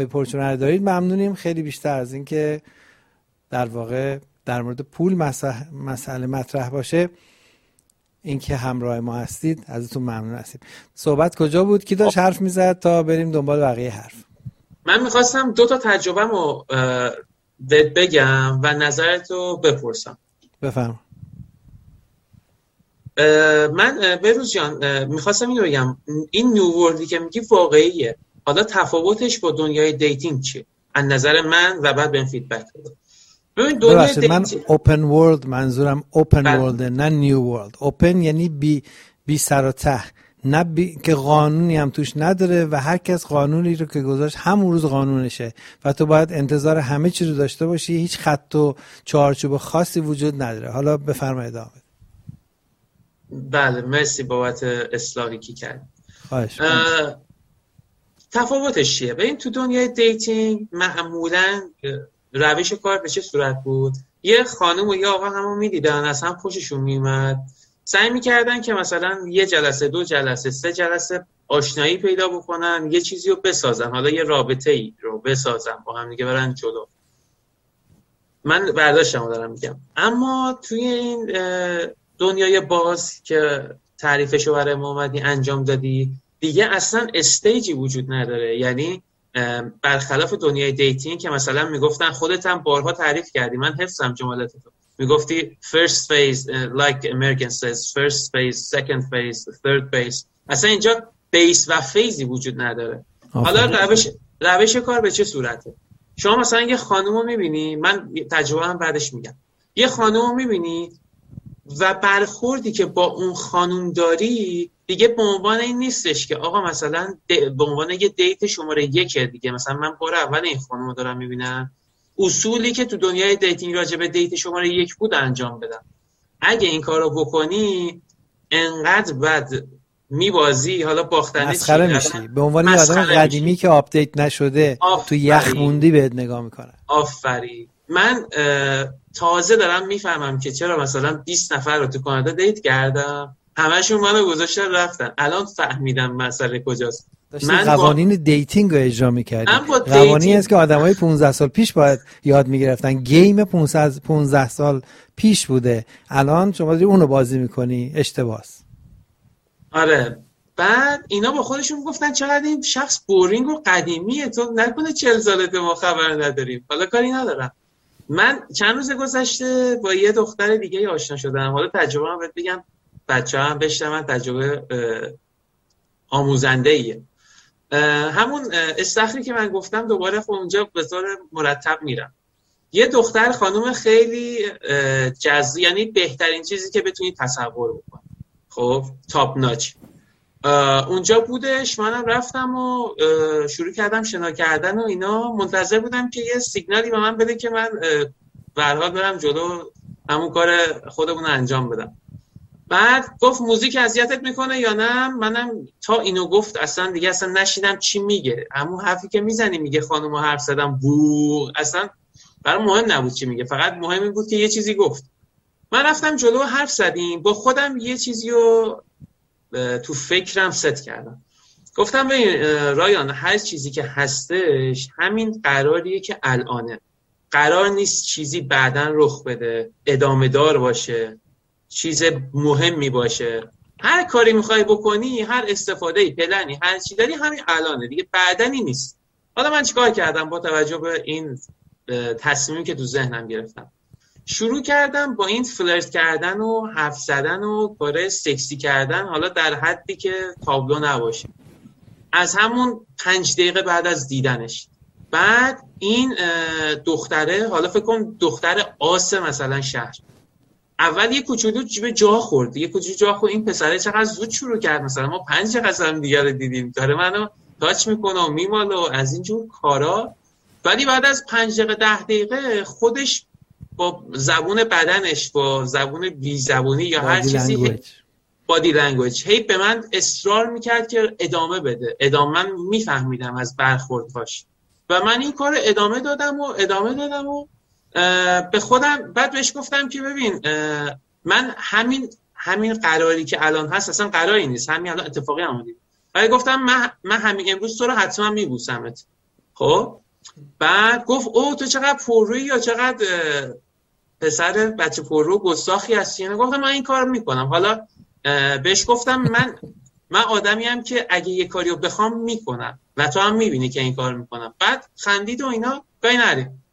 پرچونر دارید ممنونیم. خیلی بیشتر از این که در واقع در مورد پول مسئله مطرح باشه، این که همراه ما هستید ازتون ممنون هستیم. صحبت کجا بود؟ کی داشت حرف میزد تا بریم دنبال بقیه حرف؟ من میخواستم 2 تا تجربه‌مو بگم و نظرتو بپرسم. بفرما. من بروز جان میخواستم اینو بگم، این نیو ورلدی که میگی واقعیه، حالا تفاوتش با دنیای دیتینگ چیه از نظر من و بعد بهم فیدبک بده. ببین دنیای دیتینگ، من اوپن ورلد منظورم اوپن ورلد نه نیو ورلد. اوپن یعنی بی سر و ته، نه که قانونی هم توش نداره و هر کس قانونی رو که گذاشت همون روز قانونشه و تو باید انتظار همه چی رو داشته باشی، هیچ خط و چارچوب خاصی وجود نداره. حالا بفرمایید ادامه. بله مرسی بابت اصلاحی که کرد. خواهش. تفاوتش چیه؟ ببین تو دنیای دیتینگ معمولاً روش کار به چه صورت بود؟ یه خانم و یه آقا همو میدیدن، از هم خوششون میومد، سعی میکردن که مثلا 1 جلسه 2 جلسه 3 جلسه آشنایی پیدا بکنن، یه چیزی رو بسازن، حالا یه رابطه‌ای رو بسازن با هم دیگه برن جلو. من برداشتمو دارم میگم. اما توی این دنیای باز که تعریفشو برای ما اومدی انجام دادی، دیگه اصلا استیجی وجود نداره. یعنی برخلاف دنیای دیتینگ که مثلا میگفتن، خودت هم بارها تعریف کردی، من حفظم جملاتتو، میگفتی first phase like American says first phase second phase third phase. اصلا اینجا بیس و فیزی وجود نداره. حالا روش کار به چه صورته؟ شما مثلا یه خانومو میبینی، من تجربه هم بعدش میگم، یه خانومو میبینی و برخوردی که با اون خانوم داری دیگه به عنوان این نیستش که آقا مثلا به عنوان یه دیت شماره 1 دیگه، مثلا من بار اول این خانومو دارم میبینم، اصولی که تو دنیای دیتینگ راجع به دیت شماره 1 بود انجام بدم. اگه این کارو بکنی انقدر بد میبازی، حالا باختنه مسخره میشی، به عنوان یه آدم قدیمی که آپدیت نشده تو یخ موندی بهت نگاه میکنه. آفرین. من تازه دارم میفهمم که چرا مثلا 20 نفر رو تو کانادا دیت کردم، همشون منو گذاشتن رفتن. الان فهمیدم مسئله کجاست. من قوانین دیتینگ رو اجرا میکردی. قوانینی است که آدمای 15 سال پیش باید یاد میگرفتن. گیم 15 سال پیش بوده، الان شما داری اونو بازی میکنی. اشتباهه. آره. بعد اینا با خودشون گفتن چقدر این شخص بورینگ و قدیمیه، تو نکنه 40 سالته ما خبر نداریم. حالا کاری ندارم. من چند روز گذشته با یه دختر دیگه آشنا شدم. حالا تجربه هم بهت بگم، بچه‌ها هم بشنون، تجربه آموزنده‌ایه. همون استخری که من گفتم دوباره اونجا به طور مرتب میرم. یه دختر خانم خیلی جذاب، یعنی بهترین چیزی که بتونی تصور بکنی. خب تاپ ناچ اونجا بودش. منم رفتم و شروع کردم شنا کردن و اینا. منتظر بودم که یه سیگنالی به من بده که من به هر حال برم جلو همون کار خودمون انجام بدم. بعد گفت موزیک اذیتت میکنه یا نه؟ منم تا اینو گفت اصلا دیگه اصلا نشیدم چی میگه. همون حرفی که میزنی میگه خانومو حرف زدم بو، اصلا برام مهم نبود چی میگه، فقط مهم این بود که یه چیزی گفت. من رفتم جلو حرف زدیم، با خودم یه چیزی رو تو فکرم ست کردم. گفتم ببین رایان، هر چیزی که هستش همین قراریه که الانه، قرار نیست چیزی بعداً رخ بده، ادامه دار باشه، چیز مهمی باشه. هر کاری میخوای بکنی، هر استفادهی، پلنی، هر چی داری همین الانه دیگه، بعدنی نیست. حالا من چیکار کردم با توجه به این تصمیمی که تو ذهنم گرفتم؟ شروع کردم با این فلرت کردن و حرف زدن و کار سکسی کردن، حالا در حدی که تابلو نباشه. از همون 5 دقیقه بعد از دیدنش، بعد این دختره، حالا فکر کن دختر آس مثلا شهر، اول یه کوچولو به جا خورد، این پسره چقدر زود شروع کرد، مثلا ما 5 قسم دیگه رو دیدیم، داره منو تاچ میکنه و میماله و از اینجور کارا. ولی بعد از 5 دقیقه 10 دقیقه خودش با زبون بدنش، با زبون بی زبونی یا هر چیزی، بادی لنگویج، هی به من اصرار میکرد که ادامه بده. من میفهمیدم از برخوردهاش و من این کار ادامه دادم و به خودم بعد بهش گفتم که ببین من همین قراری که الان هست اصلا قراری نیست، همین الان اتفاقی اومد. ولی گفتم من همین امروز تو رو حتما میبوسمت. خب بعد گفت او تو چقدر پررویی یا چقدر پسر بچه پررو گستاخی هستی. گفتم من این کار میکنم. حالا بهش گفتم من آدمی ام که اگه یه کاریو بخوام میکنم و تو هم میبینی که این کار میکنم. بعد خندید و اینا کاری نریم.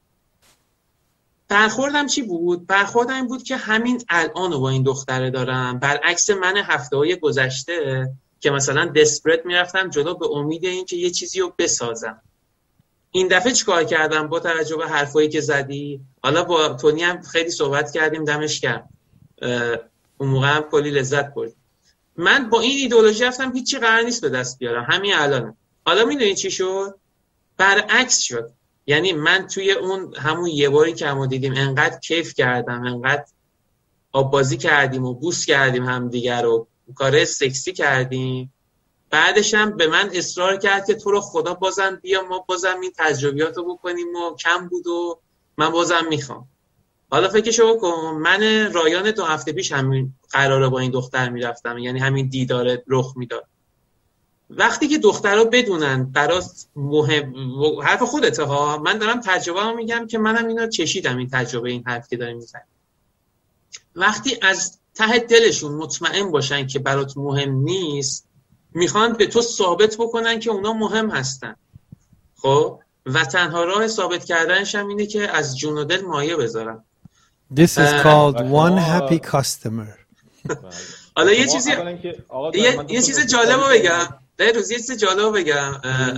برخوردم چی بود؟ برخوردم این بود که همین الانو با این دختره دارم، برعکس من هفته‌های گذشته که مثلا دسپرت میرفتم جلو به امید این که یه چیزی رو بسازم. این دفعه چیکار کردم با توجه به حرفایی که زدی؟ حالا با تونی هم خیلی صحبت کردیم، دمش گرم، اون موقع هم کلی لذت بردیم. من با این ایدئولوژی رفتم هیچی قرار نیست به دست بیارم همین الان. حالا میدونی چی شد؟ برعکس شد. یعنی من توی اون همون یه باری که همو دیدیم انقدر کیف کردم، انقدر آب بازی کردیم و بوس کردیم همدیگر رو، کار سکسی کردیم. بعدش هم به من اصرار کرد که تو رو خدا بازم بیا ما بازم این تجربیات رو بکنیم و کم بود و من بازم میخوام. حالا فکرشو بکن، من رایان 2 هفته پیش همین قراره با این دختر میرفتم، یعنی همین دیدار رخ میداد. وقتی که دخترها بدونن برات مهم، حرف خودته ها، من دارم تجربه رو میگم که منم اینو چشیدم، این تجربه، این حرف که داریم میزنیم. وقتی از ته دلشون مطمئن باشن که برات مهم نیست، میخوان به تو ثابت بکنن که اونا مهم هستن. خب و تنها راه ثابت کردنش هم اینه که از جون و دل مایه بذارن. This is called one happy customer. حالا یه چیز جالب رو بگم. روز یه چیز جالب بگم.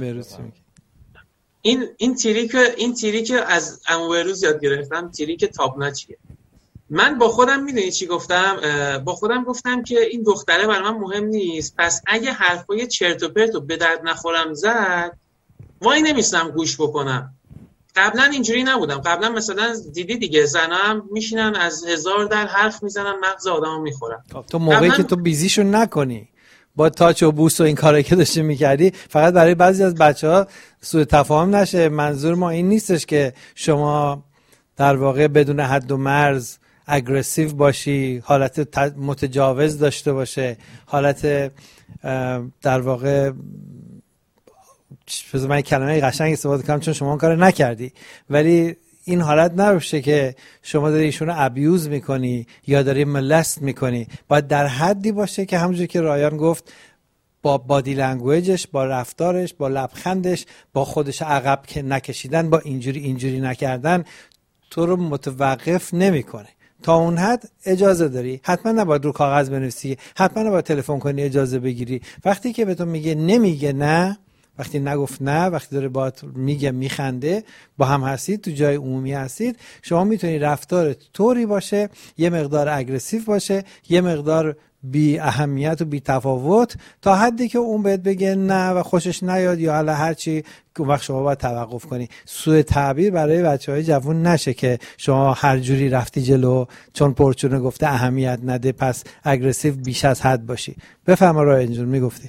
این تریک از عمو بهروز یاد گرفتم، تریک تاپ ناچیه. من با خودم میدونی چی گفتم؟ با خودم گفتم که این دختره برای من مهم نیست، پس اگه حرفای چرت و پرت رو به درد نخورم زد، وای نمیستم گوش بکنم. قبلا اینجوری نبودم. قبلا مثلا دیدی دیگه زنا هم میشینن از 1000 در حرف میزنن، مغز آدمو میخورن. تو موقعی که تو بیزیشو نکنی با تاچ و بوس و این کارا که داشتی میکردی، فقط برای بعضی از بچه‌ها سوء تفاهم نشه، منظور ما این نیستش که شما در واقع بدون حد و مرز اگریسیو باشی، حالت متجاوز داشته باشه، حالت در واقع من کلمه قشنگ استفاده کنم چون شما اون کار نکردی، ولی این حالت نباشه که شما داری ایشونو ابیوز میکنی یا داری ملست میکنی. باید در حدی باشه که همونجوری که رایان گفت، با بادی لنگویجش، با رفتارش، با لبخندش، با خودش عقب که نکشیدن، با اینجوری نکردن تو رو متوقف نمیکنه. تا اون حد اجازه داری. حتما نباید رو کاغذ بنویسی، حتما نباید تلفن کنی اجازه بگیری. وقتی که به تو میگه نمیگه نه، وقتی نگفت نه، وقتی داره باهات میگه میخنده، با هم هستید، تو جای عمومی هستید، شما میتونی رفتارت طوری باشه، یه مقدار اگریسیو باشه، یه مقدار بی اهمیت و بی تفاوت، تا حدی که اون بهت بگه نه و خوشش نیاد یا حالا هر چی، اون وقت شما باید توقف کنی. سوء تعبیر برای بچهای جوان نشه که شما هر جوری رفتی جلو چون پرچونه گفته اهمیت نده پس اگریسیو بیش از حد باشی. بفرما رایان جون میگفتی.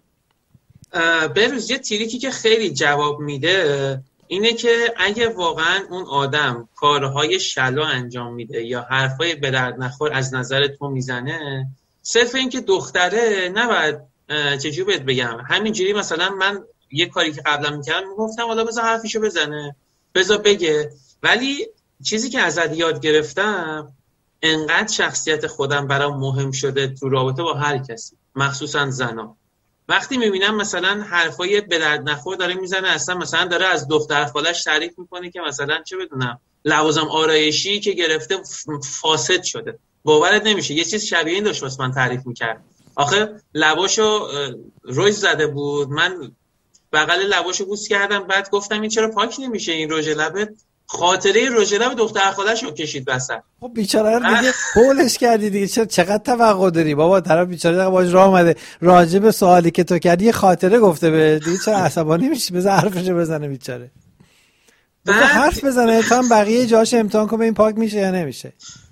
بروز یه تریکی که خیلی جواب میده اینه که اگه واقعا اون آدم کارهای شلو انجام میده یا حرفای به درد نخور از نظر تو میزنه، صرف این که دختره نباید چجوری بهت بگم، همینجوری مثلا من یه کاری که قبلا میکردم میگفتم حالا بذار حرفیشو بزنه، بذار بگه، ولی چیزی که ازت یاد گرفتم، انقدر شخصیت خودم برام مهم شده تو رابطه با هر کسی، مخصوصا زنا. وقتی میبینم مثلا حرفای به درد نخور داره میزنه، اصلا مثلا داره از دختر خالش تعریف میکنه که مثلا چه بدونم لوازم آرایشی که گرفته فاسد شده، باورت نمیشه. یه چیز شبیه این داشت واسه من تعریف میکرد. آخه لباشو رژ زده بود، من بغل لباشو بوس کردم، بعد گفتم این چرا پاک نمیشه این رژ لبت؟ خاطره رژ لب دختر خالش رو کشید وسط. خب بیچاره رو دیگه پولش کردی دیگه، چقدر توقع داری بابا؟ طرف بیچاره باش راه اومده راجع به سوالی که تو کردی یه خاطره گفته به دیگه، چرا عصبانی میشی؟ بذار حرفشو بزنه بیچاره، بذار حرف بزنه تا هم بقیه جاش امتحان کنه این پاک میشه یا نمیشه.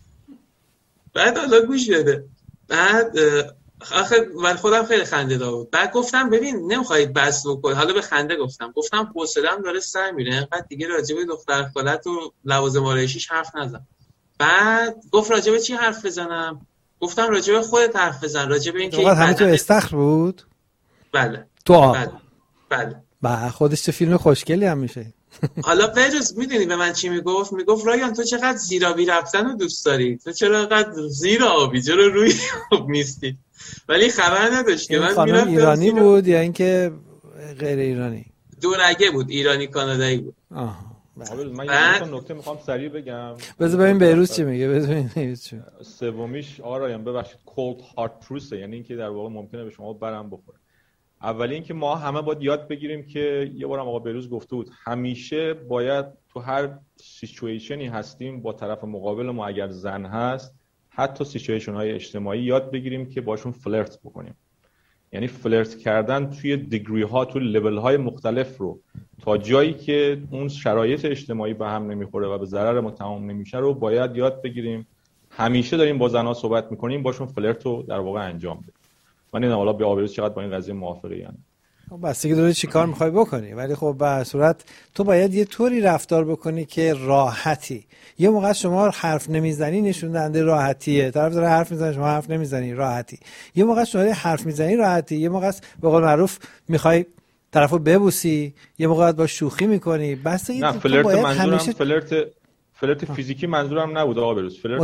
بعد حالا گوش بده. بعد آخه من خودم خیلی خنده دار. بعد گفتم ببین نمیخواید بس بکنی، حالا به خنده گفتم حوصله‌ام داره سر میره، اینقدر دیگه راجع به دختر خالت و لوازم آرایشیش حرف نزن. بعد گفت راجع به چی حرف بزنم؟ گفتم راجع به خودت حرف بزن، راجع به اینکه این همه تو استخر بود. بله. تو بله. با خودش چه فیلم خوشگلی هم میشه. حالا بهروز میدونی به من چی میگفت رایان تو چقدر زیرآبی رفتن رو دوست داری، تو چرا انقدر زیر آبی، چرا روی آب نیستی؟ ولی خبر نداشت که من میرفتم. ایرانی بود یا اینکه غیر ایرانی؟ دورگه بود، ایرانی کانادایی بود. من یه نکته میخوام سریع بگم. بذار ببین بهروز چی میگه. سومیش آرایان ببخشید cold hard truth، یعنی اینکه در واقع ممکنه به شما برم بخوره. اولی اینکه ما همه باید یاد بگیریم که یه بارم آقا بهروز گفته بود همیشه باید تو هر سیچویشنی هستیم با طرف مقابل ما اگر زن هست، حتی سیچویشن های اجتماعی یاد بگیریم که باشون فلرت بکنیم. یعنی فلرت کردن توی دیگری ها، تو لول های مختلف رو تا جایی که اون شرایط اجتماعی به هم نمیخوره و به ضرر ما تمام نمیشه رو باید یاد بگیریم. همیشه داریم با زنها صحبت میکنیم، باشون فلرت رو در واقع انجام بدیم. من این حالا به آبروز چقدر با این قضیه موافقی یعنی بس که چی کار میخوای بکنی، ولی خب به هر صورت تو باید یه طوری رفتار بکنی که راحتی. یه موقع شما حرف نمیزنی نشون دهنده راحتیه، طرف داره حرف میزنه شما حرف نمیزنی راحتی. یه موقع شما حرف میزنی راحتی، یه موقع به قول معروف میخوای طرفو ببوسی، یه موقع با شوخی میکنی. بس نه فلرت منظورم فلرت فیزیکی منظورم نبود آقا بهروز. فلرت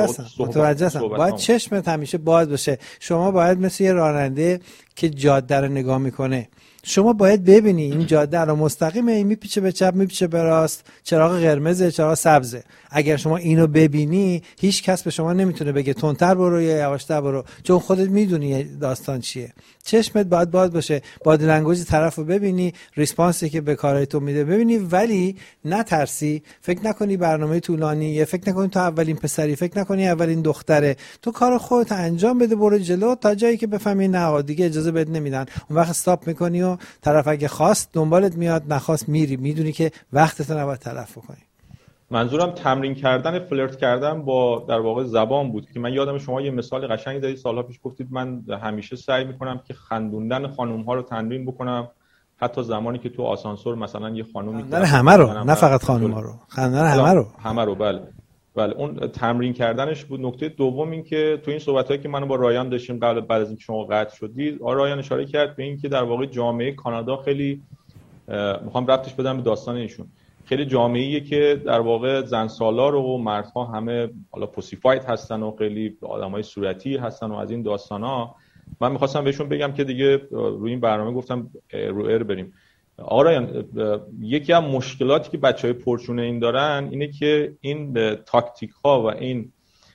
متوجه هستم. باید چشمت همیشه باز باشه. شما باید مثل یه راننده که جاده رو نگاه میکنه، شما باید ببینی این جاده الان مستقیمه، این میپیچه به چپ میپیچه به راست، چراغ قرمزه چراغ سبزه. اگر شما اینو ببینی هیچ کس به شما نمیتونه بگه تندتر برو یا یواشتر برو، چون خودت میدونی داستان چیه. چشمت باید باز باشه، بادی لنگویج طرفو ببینی، ریسپانسی که به کارهای تو میده ببینی، ولی نترسی. فکر نکنی برنامه طولانیه، فکر نکنی تو اولین پسری، فکر نکنی اولین دختره. تو کار خودت انجام بده، برو جلو تا جایی که بفهمی نه دیگه اجازه بهت نمیدن. اون وقت استاپ میکنی و طرف اگه خواست دنبالت میاد، نخواست میری. میدونی که وقتت نباید تلف کنی. منظورم تمرین کردن، فلرت کردن با در واقع زبان بود که من یادم شما یه مثال قشنگی زدید سالها پیش، گفتید من همیشه سعی میکنم که خندوندن خانم ها رو تمرین بکنم، حتی زمانی که تو آسانسور مثلا یه خانومی خندن همه رو، نه فقط خانم ها رو، خندن همه رو. بله اون تمرین کردنش بود. نکته دوم این که تو این صحبتایی که منو با رایان داشتیم بعد از اینکه شما قطع شدید، رایان اشاره کرد به این که در واقع جامعه کانادا خیلی میخوام ربطش بدم به داستان ایشون، خیلی جامعه‌ایه که در واقع زن سالار و مردها همه حالا پوسیفاید هستن و خیلی آدمای صورتی هستن و از این داستانا. من می‌خواستم بهشون بگم که دیگه روی این برنامه گفتم رو ایر بریم. آرایان یکی از مشکلاتی که بچهای پرچونه این دارن اینه که این تاکتیک‌ها و این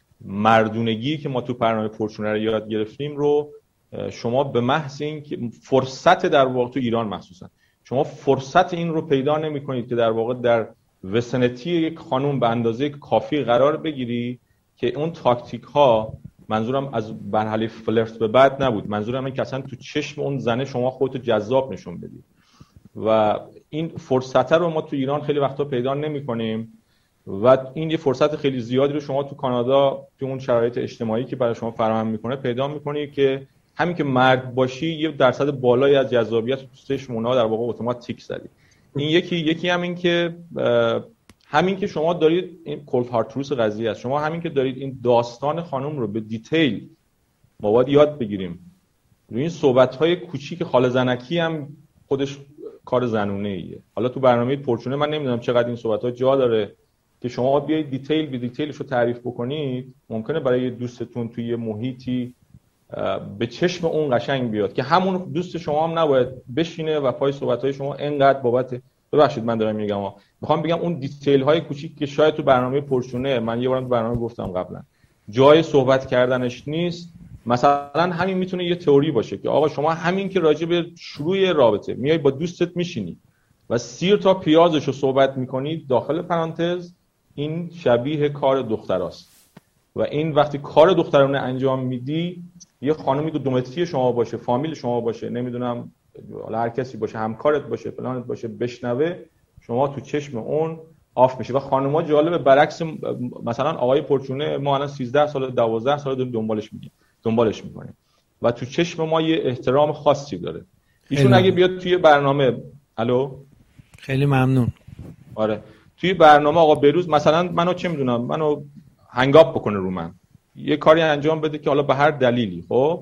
مردونگی که ما تو برنامه پرچونه رو یاد گرفتیم رو شما به محض این که فرصت در واقع تو ایران مخصوصا شما فرصت این رو پیدا نمی‌کنید که در واقع در وسنتی یک خانم به اندازه کافی قرار بگیری که اون تاکتیک‌ها، منظورم از مرحله فلرت به بعد نبود، منظورم این که اصلا تو چشم اون زنه شما خودتو جذاب نشون بدی و این فرصت رو ما تو ایران خیلی وقتا پیدا نمی‌کنیم و این یه فرصت خیلی زیادی رو شما تو کانادا تو اون شرایط اجتماعی که برای شما فراهم می‌کنه پیدا می‌کنی که همین که مرد باشی یه درصد بالایی از جذابیت تو چشم اونها در واقع اتوماتیک زدی. این یکی همین که شما دارید این کولد هارت تروث قضیه است، شما همین که دارید این داستان خانم رو به دیتیل ما باید یاد بگیریم. روی این صحبت‌های کوچیک خاله زنکی هم خودش کار زنونه‌ایه. حالا تو برنامه پرچونه من نمیدونم چقدر این صحبت‌ها جا داره که شما بیاید دیتیلش رو تعریف بکنید. ممکنه برای دوستتون توی یه محیطی به چشم اون قشنگ بیاد که همون دوست شما هم نباید بشینه و پای صحبت‌های شما انقدر بابت، ببخشید من دارم میگم میخوام بگم اون دیتیل‌های کوچیک که شاید تو برنامه پرچونه، من یه بارم تو برنامه گفتم قبلا، جای صحبت کردنش نیست. مثلا همین میتونه یه تئوری باشه که آقا شما همین که راجع به شروع رابطه میای با دوستت میشینی و سیر تا پیازشو صحبت میکنید، داخل پرانتز این شبیه کار دختراست و این وقتی کار دخترانه انجام میدی، یه خانمی که دومتری شما باشه، فامیل شما باشه، نمیدونم حالا هر کسی باشه، همکارت باشه، فلانت باشه، بشنوه، شما تو چشم اون آف میشه. و خانم‌ها جالبه برعکس مثلا آقای پرچونه، ما الان 13 سال 12 سال داریم دنبالش میکنیم و تو چشم ما یه احترام خاصی داره. ایشون اگه بیاد توی برنامه، الو خیلی ممنون، آره توی برنامه آقا بهروز مثلا منو چه میدونم منو هنگاپ بکنه رو من، یه کاری انجام بده که حالا به هر دلیلی، خب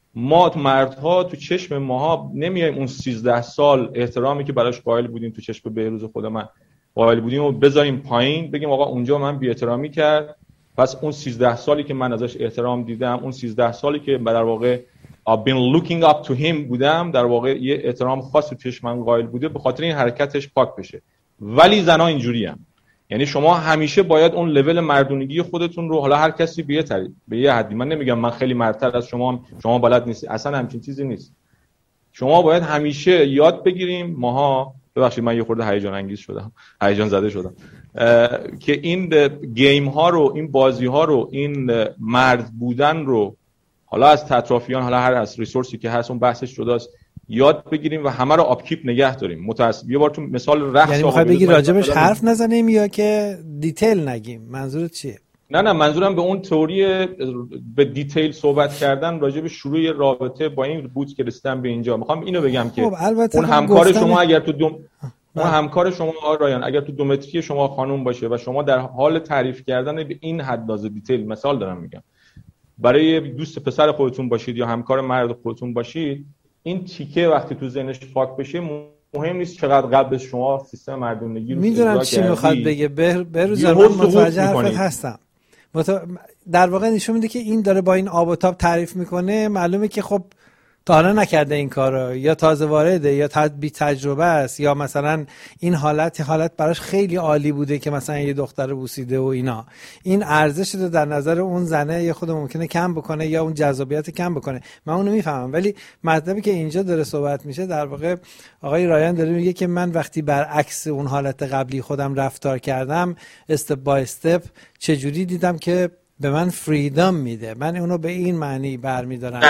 ما مردها تو چشم ماها نمیایم اون 13 سال احترامی که براش قائل بودیم تو چشم بهروز خود من قائل بودیم و بذاریم پایین، بگیم آقا اونجا من بی احترامی کرد، پس اون 13 سالی که من ازش احترام دیدم، اون 13 سالی که در واقع I've been looking up to him بودم، در واقع یه احترام خاصی توش من قائل بوده، به خاطر این حرکتش پاک بشه. ولی زنا اینجوریه، یعنی شما همیشه باید اون لول مردونگی خودتون رو، حالا هر کسی به یه حدی، من نمیگم من خیلی مردتر از شما بلد نیستی، اصلا همچین چیزی نیست. شما باید همیشه یاد بگیریم ماها، ببخشید من یه خورده هیجان زده شدم که این گیم ها رو، این بازی ها رو، این مرد بودن رو، حالا از اطرافیان، حالا هر از ریسورسی که هست، اون بحثش جداست، یاد بگیریم و همه رو آپکیپ نگه داریم. متأسف یه بار تو مثال رقص، یعنی میخوای بگی راجبش حرف نزنیم یا که دیتیل نگیم؟ منظورت چیه؟ نه منظورم به اون تئوری به دیتیل صحبت کردن راجب شروع رابطه با این بود که رسیدم به اینجا. میخوام اینو بگم که اون همکار شما اگر تو اون همکار شما رایان اگر تو دومتری شما خانم باشه و شما در حال تعریف کردن به این حد از دیتیل، مثال دارم میگم، برای دوست پسر خودتون باشید یا همکار مرد خودتون باشید، این تیکه وقتی تو ذهنش پاک بشه، مهم نیست چقدر قبل شما سیستم مردونگی رو میدونم چی میخواد بگه. بهروز من متوجه حرفت هستم. در واقع نشون میده که این داره با این آب و تاب تعریف میکنه، معلومه که خب تا حالا نکرده این کارو، یا تازه وارده، یا بی تجربه است، یا مثلا این حالت براش خیلی عالی بوده که مثلا یه دختر بوسیده و اینا، این ارزش رو در نظر اون زنه یه خود ممکنه کم بکنه یا اون جذابیت کم بکنه. من اونو میفهمم، ولی مطلبی که اینجا داره صحبت میشه، در واقع آقای رایان داره میگه که من وقتی برعکس اون حالت قبلی خودم رفتار کردم، استپ بای استپ، چجوری دیدم که به من فریدم میده. من اونو به این معنی برمیدارم.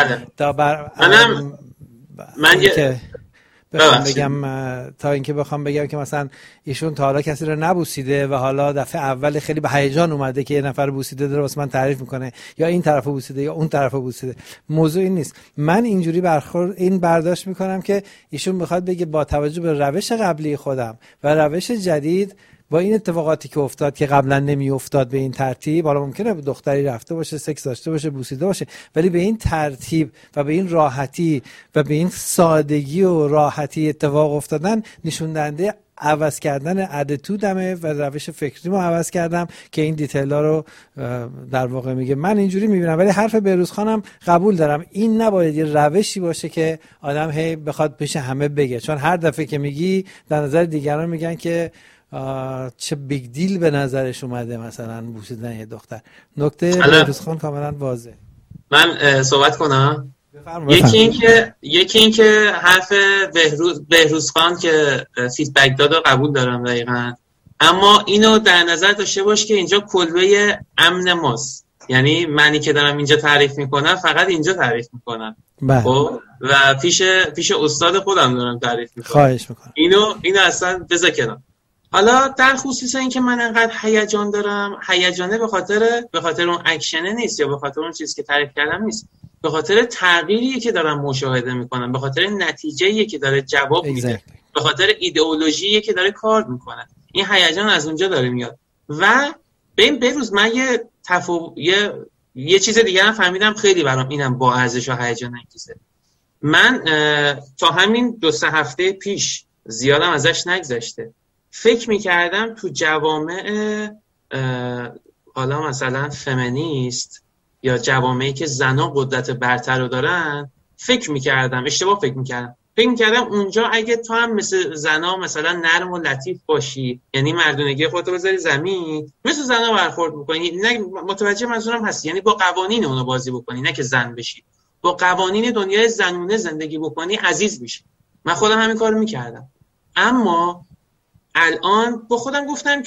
تا اینکه بخوام بگم که مثلا ایشون تا حالا کسی رو نبوسیده و حالا دفعه اول خیلی به هیجان اومده که یه نفر بوسیده داره واسه من تعریف میکنه، یا این طرفو بوسیده یا اون طرفو بوسیده. موضوع این نیست. من اینجوری این برداشت میکنم که ایشون میخواد بگه با توجه به روش قبلی خودم و روش جدید، با این اتفاقاتی که افتاد که قبلا نمی افتاد به این ترتیب، حالا ممکنه دختری رفته باشه، سکس داشته باشه، بوسیده باشه، ولی به این ترتیب و به این راحتی و به این سادگی و راحتی اتفاق افتادن نشون دهنده عوض کردن اتیتودمه و روش فکریمو عوض کردم که این دیتیل‌ها رو در واقع میگه. من اینجوری میبینم، ولی حرف بهروز خانم قبول دارم، این نباید یه روشی باشه که آدم هی بخواد پیش همه بگه، چون هر دفعه که میگی در نظر دیگران میگن که چه بیگ دیل به نظرش اومده مثلا بوسیدن یه دختر. نکته بهروز خان کاملا واضحه. من صحبت کنم. یکی این که حرف بهروز خان که فیدبک داد و قبول دارم دقیقاً، اما اینو در نظر داشته باش که اینجا کلبه امن ماست، یعنی منی که دارم اینجا تعریف میکنم فقط اینجا تعریف میکنم و پیش استاد خودم دارم تعریف میکنم. خواهش میکنم اینو اصلا بذار کنار. حالا در خصوص این که من انقدر هیجان دارم، هیجانه به خاطر اون اکشنه نیست یا به خاطر اون چیزی که تعریف کردم نیست، به خاطر تغییری که دارم مشاهده میکنم، به خاطر نتیجه‌ای که داره جواب میده، به خاطر ایدئولوژیی که داره کار میکنه. این هیجان از اونجا داره میاد. و بهروز من یه چیز دیگه هم فهمیدم، خیلی برام اینم با ارزش و هیجان انگیزه. من تا همین 2-3 هفته پیش زیادم ازش نگذشته، فکر میکردم تو جوامع حالا مثلا فمینیست یا جوامعی که زنا قدرت برتر رو دارن، اشتباه فکر میکردم اونجا اگه تو هم مثل زنا مثلا نرم و لطیف باشی، یعنی مردونگی خودتو بذاری زمین، مثل زنا برخورد بکنی، نه متوجه منظورم هست، یعنی با قوانین اونو بازی بکنی، نه که زن بشی، با قوانین دنیای زنونه زندگی بکنی، عزیز میشی. من خودم همین کارو میکردم، اما الان با خودم گفتم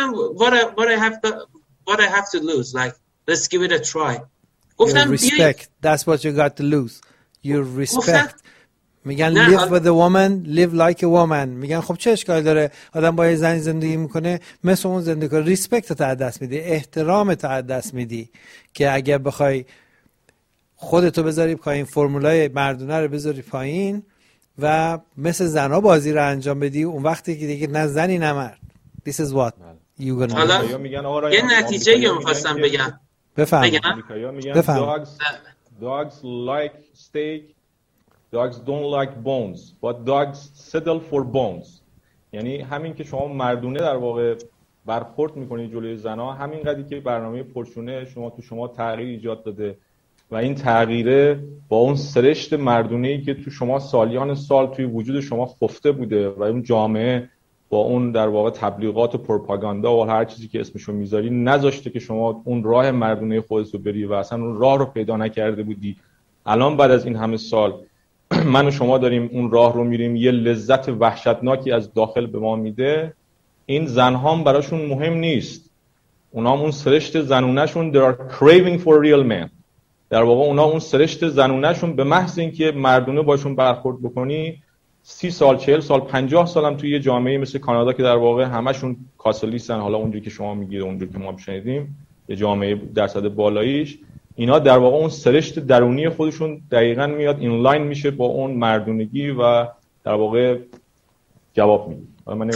what I have to lose, like let's give it a try. گفتم respect, that's what you got to lose, your respect. میگن live with a woman, live like a woman. میگن خب چه اشکال داره آدم با یه زنی زندگی میکنه مثل اون زندگی کنه، ریسپکت تا دست میدی، احترام تا دست میدی، که اگر بخوای خودتو بذاری پایین، فرمولای مردونه رو بذاری پایین و مثل زنا بازی رو انجام بدی، اون وقتی که دیگه نه زنی نه مرد. This is what you gonna do. یه نتیجه رو می‌خواستم بگم. بفهم. میگن dogs like steak, dogs don't like bones, but dogs settle for bones. یعنی همین که شما مردونه در واقع برخورد میکنید جلوی زنها، همین قدری که برنامه پرچونه شما تغییر ایجاد داده و این تغییره با اون سرشت مردونه‌ای که تو شما سالیان سال توی وجود شما خفته بوده و اون جامعه با اون در واقع تبلیغات و پروپاگاندا و هر چیزی که اسمشو میذاری نذاشته که شما اون راه مردونه خودت رو بری و اصلا اون راه رو پیدا نکرده بودی. الان بعد از این همه سال من و شما داریم اون راه رو میریم، یه لذت وحشتناکی از داخل به ما میده. این زنهام براشون مهم نیست، اونام اون سرشت زنونهشون they are craving for real men. در واقع اونا اون سرشت زنونهشون به محض اینکه مردونه باشون برخورد بکنی 30 سال 40 سال 50 سال هم توی یه جامعه مثل کانادا که در واقع همشون کاسلیستن، حالا اونجوری که شما میگید اونجوری که ما شنیدیم یه جامعه درصد بالاییش، اینا در واقع اون سرشت درونی خودشون دقیقاً میاد این لاین میشه با اون مردونگی و در واقع جواب میده.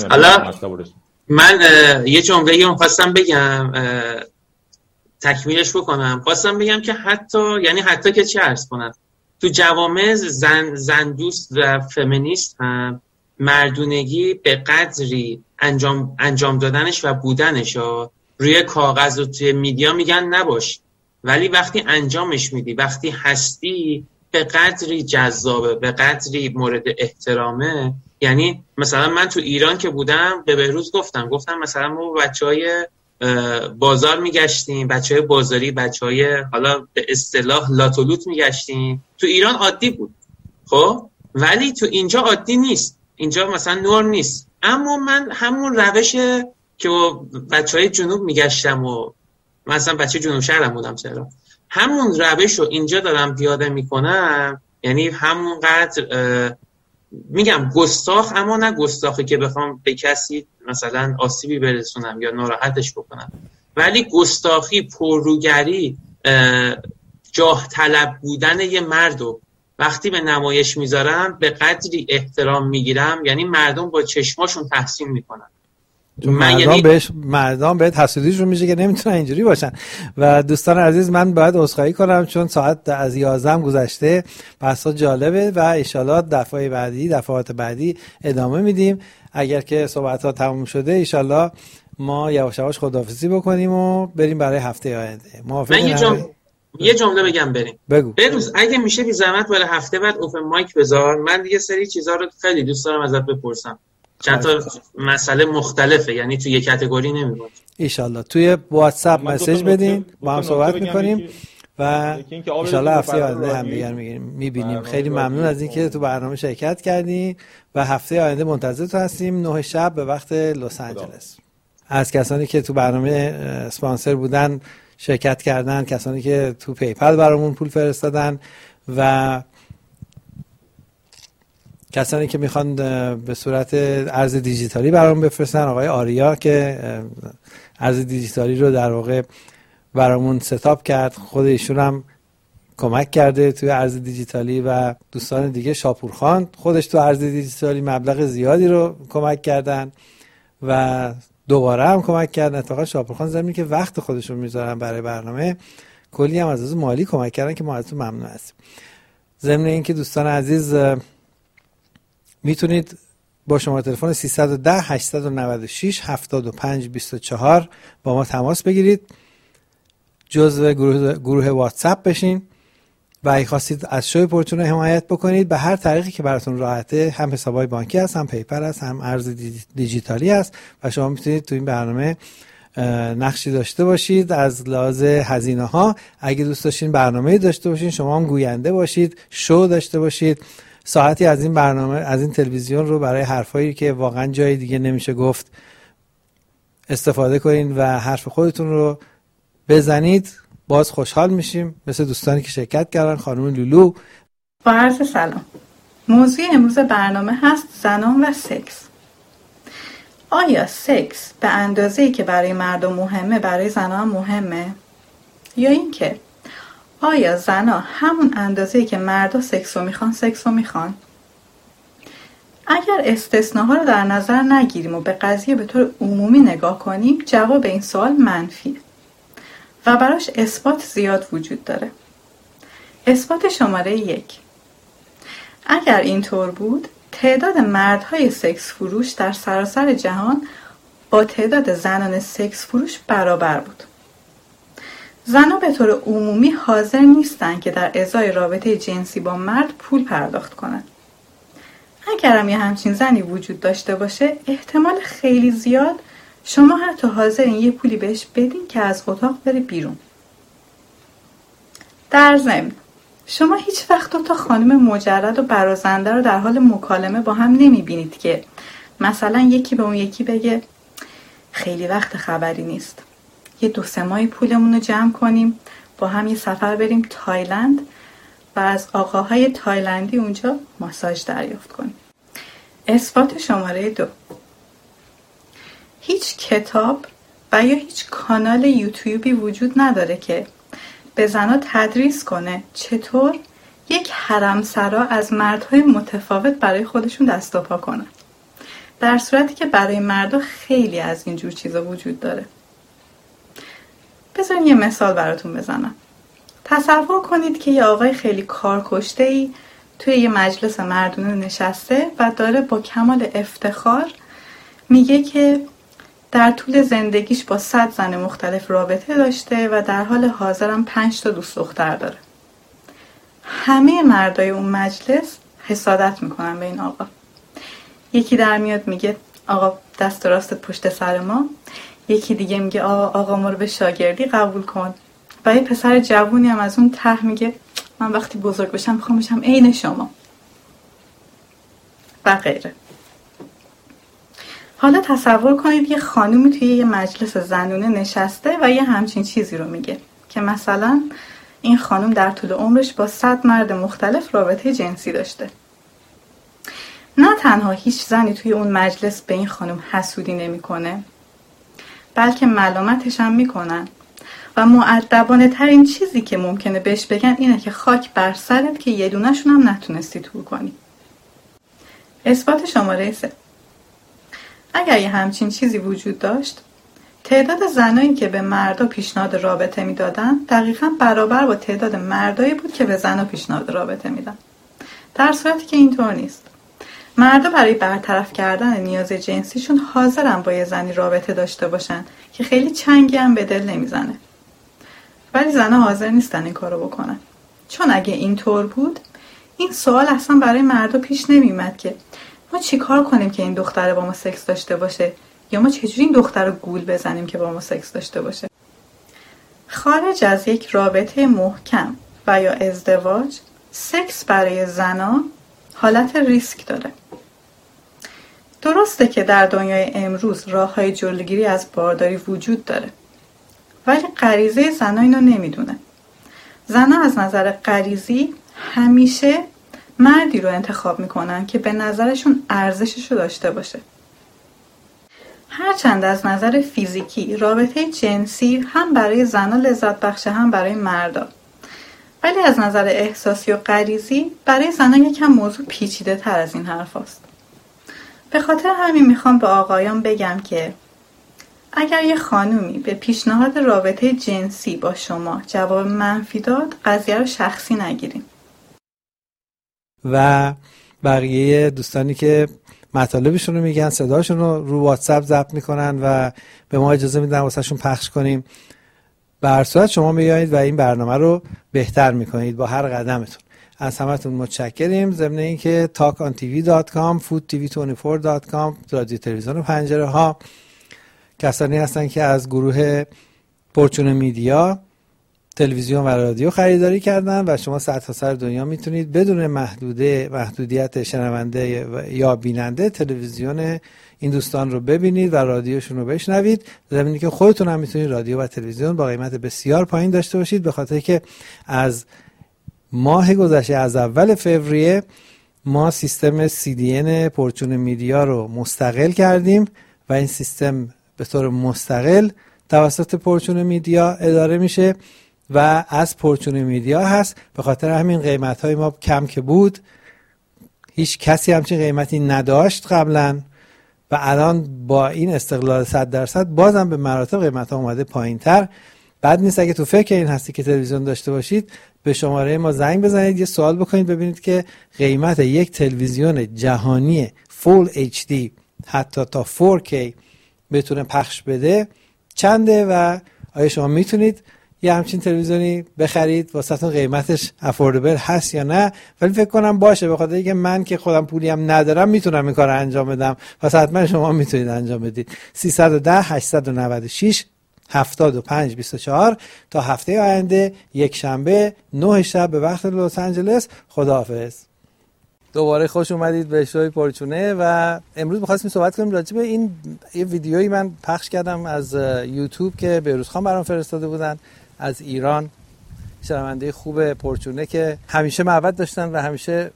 من یه جمله‌ای رو خواستم بگم، تکمیلش بکنم. خواستم بگم که حتی که چه عرض کنم، تو جوامع زن دوست و فمینیست هم مردونگی به قدری انجام دادنش و بودنش روی کاغذ و توی میدیا میگن نباش، ولی وقتی انجامش میدی، وقتی هستی، به قدری جذابه، به قدری مورد احترامه. یعنی مثلا من تو ایران که بودم به بهروز گفتم مثلا ما بچهای بازار میگشتیم، بچهای بازاری، بچهای حالا به اصطلاح لاتولوت میگشتیم. تو ایران عادی بود، خب، ولی تو اینجا عادی نیست، اینجا مثلا نرم نیست. اما من همون روش که بچهای جنوب میگشتم و مثلا بچه جنوب شهرم بودم، چرا همون روش رو اینجا دارم پیاده میکنم. یعنی همونقدر میگم گستاخ، اما نه گستاخی که بخوام به کسی مثلا آسیبی برسونم یا ناراحتش بکنم، ولی گستاخی، پرروگری، جاه طلب بودن یه مردو وقتی به نمایش میذارم به قدری احترام میگیرم. یعنی مردم با چشماشون تحسین میکنن. مردم به حسودیشون میشه که نمیتونن اینجوری باشن. و دوستان عزیز، من باید عذرخواهی کنم چون ساعت از 11 گذشته. بحثا جالبه و ان شاءالله دفعات بعدی ادامه میدیم. اگر که صحبت‌ها تموم شده ان شاءالله ما یواش یواش خداحافظی بکنیم و بریم برای هفته آینده. من یه جمله بگم بریم. بگو. بروز اگه میشه بی زحمت برای هفته بعد اوپن مایک بذار. من دیگه سری چیزا رو خیلی دوست دارم ازت بپرسم. چند تا مسئله مختلفه، یعنی توی یک کاتگوری نمی‌باشه. ان شاءالله توی واتساپ مسیج بدین، با هم صحبت می‌کنیم و ان شاءالله هفته آینده هم دیگر می‌بینیم. خیلی ممنون از اینکه تو برنامه شرکت کردین و هفته آینده منتظرتون هستیم 9 شب به وقت لس آنجلس. از کسانی که تو برنامه اسپانسر بودن، شرکت کردن، کسانی که تو پیپل برامون پول فرستادن و کسانی که میخوان به صورت ارز دیجیتالی برامون بفرستن، آقای آریا که ارز دیجیتالی رو در واقع برامون ستاپ کرد، خود ایشون هم کمک کرده توی ارز دیجیتالی و دوستان دیگه، شاپورخان خودش تو ارز دیجیتالی مبلغ زیادی رو کمک کردن و دوباره هم کمک کردن. اتفاقا شاپورخان زمینی که وقت خودشون میذارن برای برنامه، کلی هم از مالی کمک کردن که ما ازتون ممنون هستیم. ضمن اینکه دوستان عزیز میتونید با شماره تلفن 310 896 7524 با ما تماس بگیرید، جزو گروه واتساپ بشین و اگه خواستید از شوی پرچونه حمایت بکنید به هر طریقی که براتون راحته، هم حسابای بانکی هست، هم پیپل هست، هم ارز دیجیتالی هست و شما میتونید تو این برنامه نقشی داشته باشید از لحاظ هزینه ها. اگه دوست داشتین برنامه‌ای داشته باشین، شما هم گوینده باشید، شو داشته باشید، ساعتی از این برنامه، از این تلویزیون رو برای حرفایی که واقعا جای دیگه نمیشه گفت استفاده کنین و حرف خودتون رو بزنید، باز خوشحال میشیم. مثل دوستانی که شرکت کردن، خانم لولو. با عرض سلام. موضوع امروز برنامه هست زنان و سکس. آیا سکس به اندازه‌ای که برای مردم مهمه برای زنان مهمه؟ یا اینکه آیا زنها همون اندازه‌ای که مردا سکس رو میخوان؟ اگر استثناها رو در نظر نگیریم و به قضیه به طور عمومی نگاه کنیم، جواب این سوال منفیه و براش اثبات زیاد وجود داره. اثبات شماره 1: اگر اینطور بود تعداد مردهای سکس فروش در سراسر جهان با تعداد زنان سکس فروش برابر بود. زنها به طور عمومی حاضر نیستند که در ازای رابطه جنسی با مرد پول پرداخت کنند. اگرم یه همچین زنی وجود داشته باشه، احتمال خیلی زیاد شما حتی حاضرین یه پولی بهش بدین که از اتاق بره بیرون. در ضمن شما هیچ وقت دو تا خانم مجرد و برازنده رو در حال مکالمه با هم نمیبینید که مثلا یکی به اون یکی بگه خیلی وقت خبری نیست، یه 2-3 ماهی پولمون رو جمع کنیم با هم یه سفر بریم تایلند و از آقاهای تایلندی اونجا ماساژ دریافت کنیم. اثبات شماره 2: هیچ کتاب و یا هیچ کانال یوتیوبی وجود نداره که به زنها تدریس کنه چطور یک حرمسرا از مردهای متفاوت برای خودشون دست و پا کنن، در صورتی که برای مردا خیلی از اینجور چیزا وجود داره. بذارین یه مثال براتون بزنم. تصور کنید که یه آقای خیلی کارکشته‌ای توی یه مجلس مردونه نشسته و داره با کمال افتخار میگه که در طول زندگیش با 100 زن مختلف رابطه داشته و در حال حاضرم 5 تا دوست دختر داره. همه مردای اون مجلس حسادت میکنن به این آقا. یکی در میاد میگه آقا دست راستت پشت سر ما، یکی دیگه میگه آقا ما رو به شاگردی قبول کن، و یه پسر جوونی هم از اون ته میگه من وقتی بزرگ بشم میخوام بشم عین شما و غیره. حالا تصور کنید یه خانومی توی یه مجلس زنونه نشسته و یه همچین چیزی رو میگه که مثلا این خانم در طول عمرش با 100 مرد مختلف رابطه جنسی داشته. نه تنها هیچ زنی توی اون مجلس به این خانم حسودی نمیکنه، بلکه ملامتش هم میکنن و مؤدبانه ترین چیزی که ممکنه بهش بگن اینه که خاک بر سرت که یه دونه‌شون هم نتونستی طول کنی. اثبات شماره 3: اگر یه همچین چیزی وجود داشت، تعداد زنایی که به مردا پیشنهاد رابطه میدادن دقیقاً برابر با تعداد مردایی بود که به زنا پیشنهاد رابطه میدن. در صورتی که اینطور نیست. مردا برای برطرف کردن نیاز جنسیشون حاضرن با یه زنی رابطه داشته باشن که خیلی چنگی هم به دل نمیزنه. ولی زنها حاضر نیستن این کارو بکنن. چون اگه اینطور بود، این سوال اصلا برای مردا پیش نمیومد که ما چی کار کنیم که این دختره با ما سکس داشته باشه، یا ما چجوری این دختر رو گول بزنیم که با ما سکس داشته باشه. خارج از یک رابطه محکم و یا ازدواج، سکس برای زنها حالت ریسک داره. درسته که در دنیای امروز راه‌های جلوگیری از بارداری وجود داره، ولی غریزه زنها اینو نمیدونه. زنها از نظر غریزی همیشه مردی رو انتخاب میکنن که به نظرشون ارزشش رو داشته باشه. هرچند از نظر فیزیکی رابطه جنسی هم برای زنها لذت بخشه هم برای مردا، ولی از نظر احساسی و غریزی برای زنها یکم موضوع پیچیده تر از این حرف هست. به خاطر همین میخوام به آقایان بگم که اگر یه خانومی به پیشنهاد رابطه جنسی با شما جواب منفی داد، قضیه رو شخصی نگیرین. و بقیه دوستانی که مطالبشون رو میگن صداشون رو واتساپ ضبط میکنن و به ما اجازه میدن واسه شون پخش کنیم، به هر صورت شما میایید و این برنامه رو بهتر میکنید با هر قدمتون. از همتون متشکریم. ضمن اینکه talkontv.com foodtv24.com رادیو تلویزیون و پنجره ها کسانی هستن که از گروه پرچون میدیا تلویزیون و رادیو خریداری کردن و شما سرتاسر دنیا میتونید بدون محدودیت شنونده یا بیننده تلویزیون این دوستان رو ببینید و رادیوشون رو بشنوید. ضمن که خودتون هم میتونید رادیو و تلویزیون با قیمت بسیار پایین داشته باشید، به خاطر که از ماه گذشته از اول فوریه ما سیستم CDN پرچون میدیا رو مستقل کردیم و این سیستم به طور مستقل توسط پرچون میدیا اداره میشه و از پرچون میدیا هست. به خاطر همین قیمت های ما کم که بود، هیچ کسی همچین قیمتی نداشت قبلا و الان با این استقلال 100% بازم به مراتب قیمت ها اومده پایین تر بد نیست اگه تو فکر این هستی که تلویزیون داشته باشید به شماره ما زنگ بزنید، یه سوال بکنید، ببینید که قیمت یک تلویزیون جهانی فول HD حتی تا 4K بتونه پخش بده چنده و آیا شما میتونید یه همچین تلویزیونی بخرید، واسهتون قیمتش افوردبل هست یا نه. ولی فکر کنم باشه، به خاطر اینکه من که خودم پولی هم ندارم میتونم این کارو انجام بدم، پس حتما شما میتونید انجام بدید. 310 896 7524 تا هفته آینده یک شنبه 9 شب به وقت لس آنجلس. خداحافظ. دوباره خوش اومدید به شوی پرچونه و امروز می‌خواستیم صحبت کنیم راجع به این یه ویدیویی من پخش کردم از یوتیوب که بهروز خان برام فرستاده بودن از ایران، شنونده خوب پرچونه که همیشه محبت داشتن و همیشه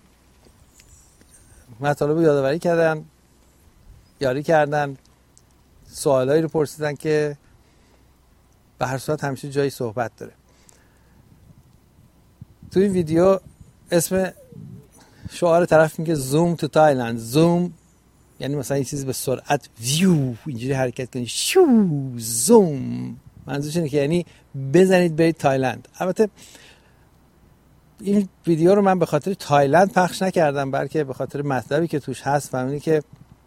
مطالب یادآوری کردن، یاری کردن، سوالایی رو پرسیدن که به هر صورت همیشه جایی صحبت داره. تو این ویدیو اسم شعار طرف میگه زوم تو تایلند. زوم یعنی مثلا یه چیزی به سرعت ویو اینجوری حرکت کنی، شو زوم، منظورش اینه که یعنی بزنید برید تایلند. البته این ویدیو رو من به خاطر تایلند پخش نکردم، بلکه به خاطر مطلبی که توش هست و اینه که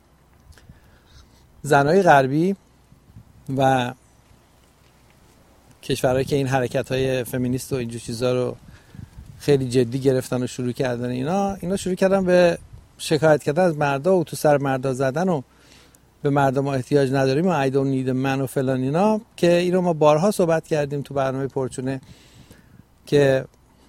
زنای غربی و کشورهایی که این حرکت‌های فمینیست و اینجور چیزا رو خیلی جدی گرفتن و شروع کردن، اینا شروع کردن به شکایت کردن از مردا و تو سر مردا زدن و به مردم ما احتیاج نداریم و I don't need a man و فلان اینا، که اینو ما بارها صحبت کردیم تو برنامه پرچونه که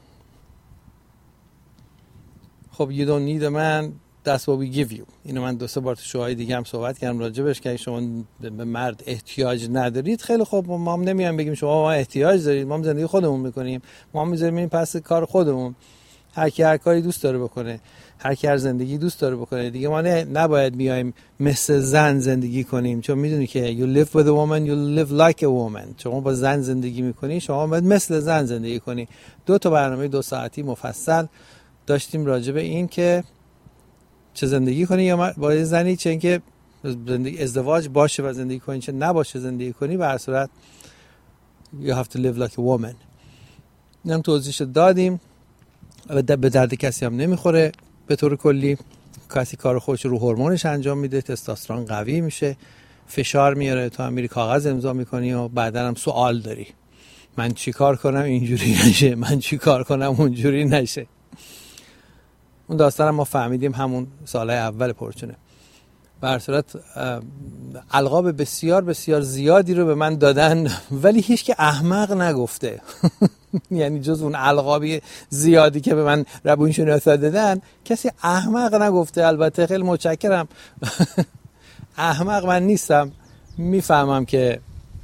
خب you don't need a man that's what we give you. اینو من 2-3 بار تو شوهای دیگه هم صحبت کردم راجبش که شما به مرد احتیاج ندارید. خیلی خب ما هم نمیایم بگیم شما ما احتیاج دارید، ما هم زندگی خودمون میکنیم، ما هم میذاریم این پس کار خودمون، هر کی هر کاری دوست داره بکنه، هر کی هر زندگی دوست داره بکنه دیگه. ما نباید بیایم مثل زن زندگی کنیم، چون میدونی که you live with a woman you live like a woman. شما با زن زندگی میکنی، شما باید مثل زن زندگی کنی. 2 تا برنامه 2 ساعتی مفصل داشتیم راجع به این که چه زندگی کنی یا با زنی، چه اینکه ازدواج باشه و زندگی کنی، چه نباشه زندگی کنی. به هر صورت you have to live like a woman. اینم توضیحش دادیم. به درد کسی هم نمیخوره. به طور کلی کسی کار خودش رو هورمونش انجام میده، تستوسترون قوی میشه، فشار میاره، تو هم میری کاغذ امضا میکنی و بعدا هم سوال داری من چی کار کنم اینجوری نشه، من چی کار کنم اونجوری نشه. اون داستان هم ما فهمیدیم همون سالهای اول پرچونه. به هر صورت القاب بسیار بسیار زیادی رو به من دادن ولی هیچ که احمق نگفته. یعنی جز اون القابی زیادی که به من روون شناسا دادن کسی احمق نگفته. البته خیلی متشکرم. احمق من نیستم، میفهمم که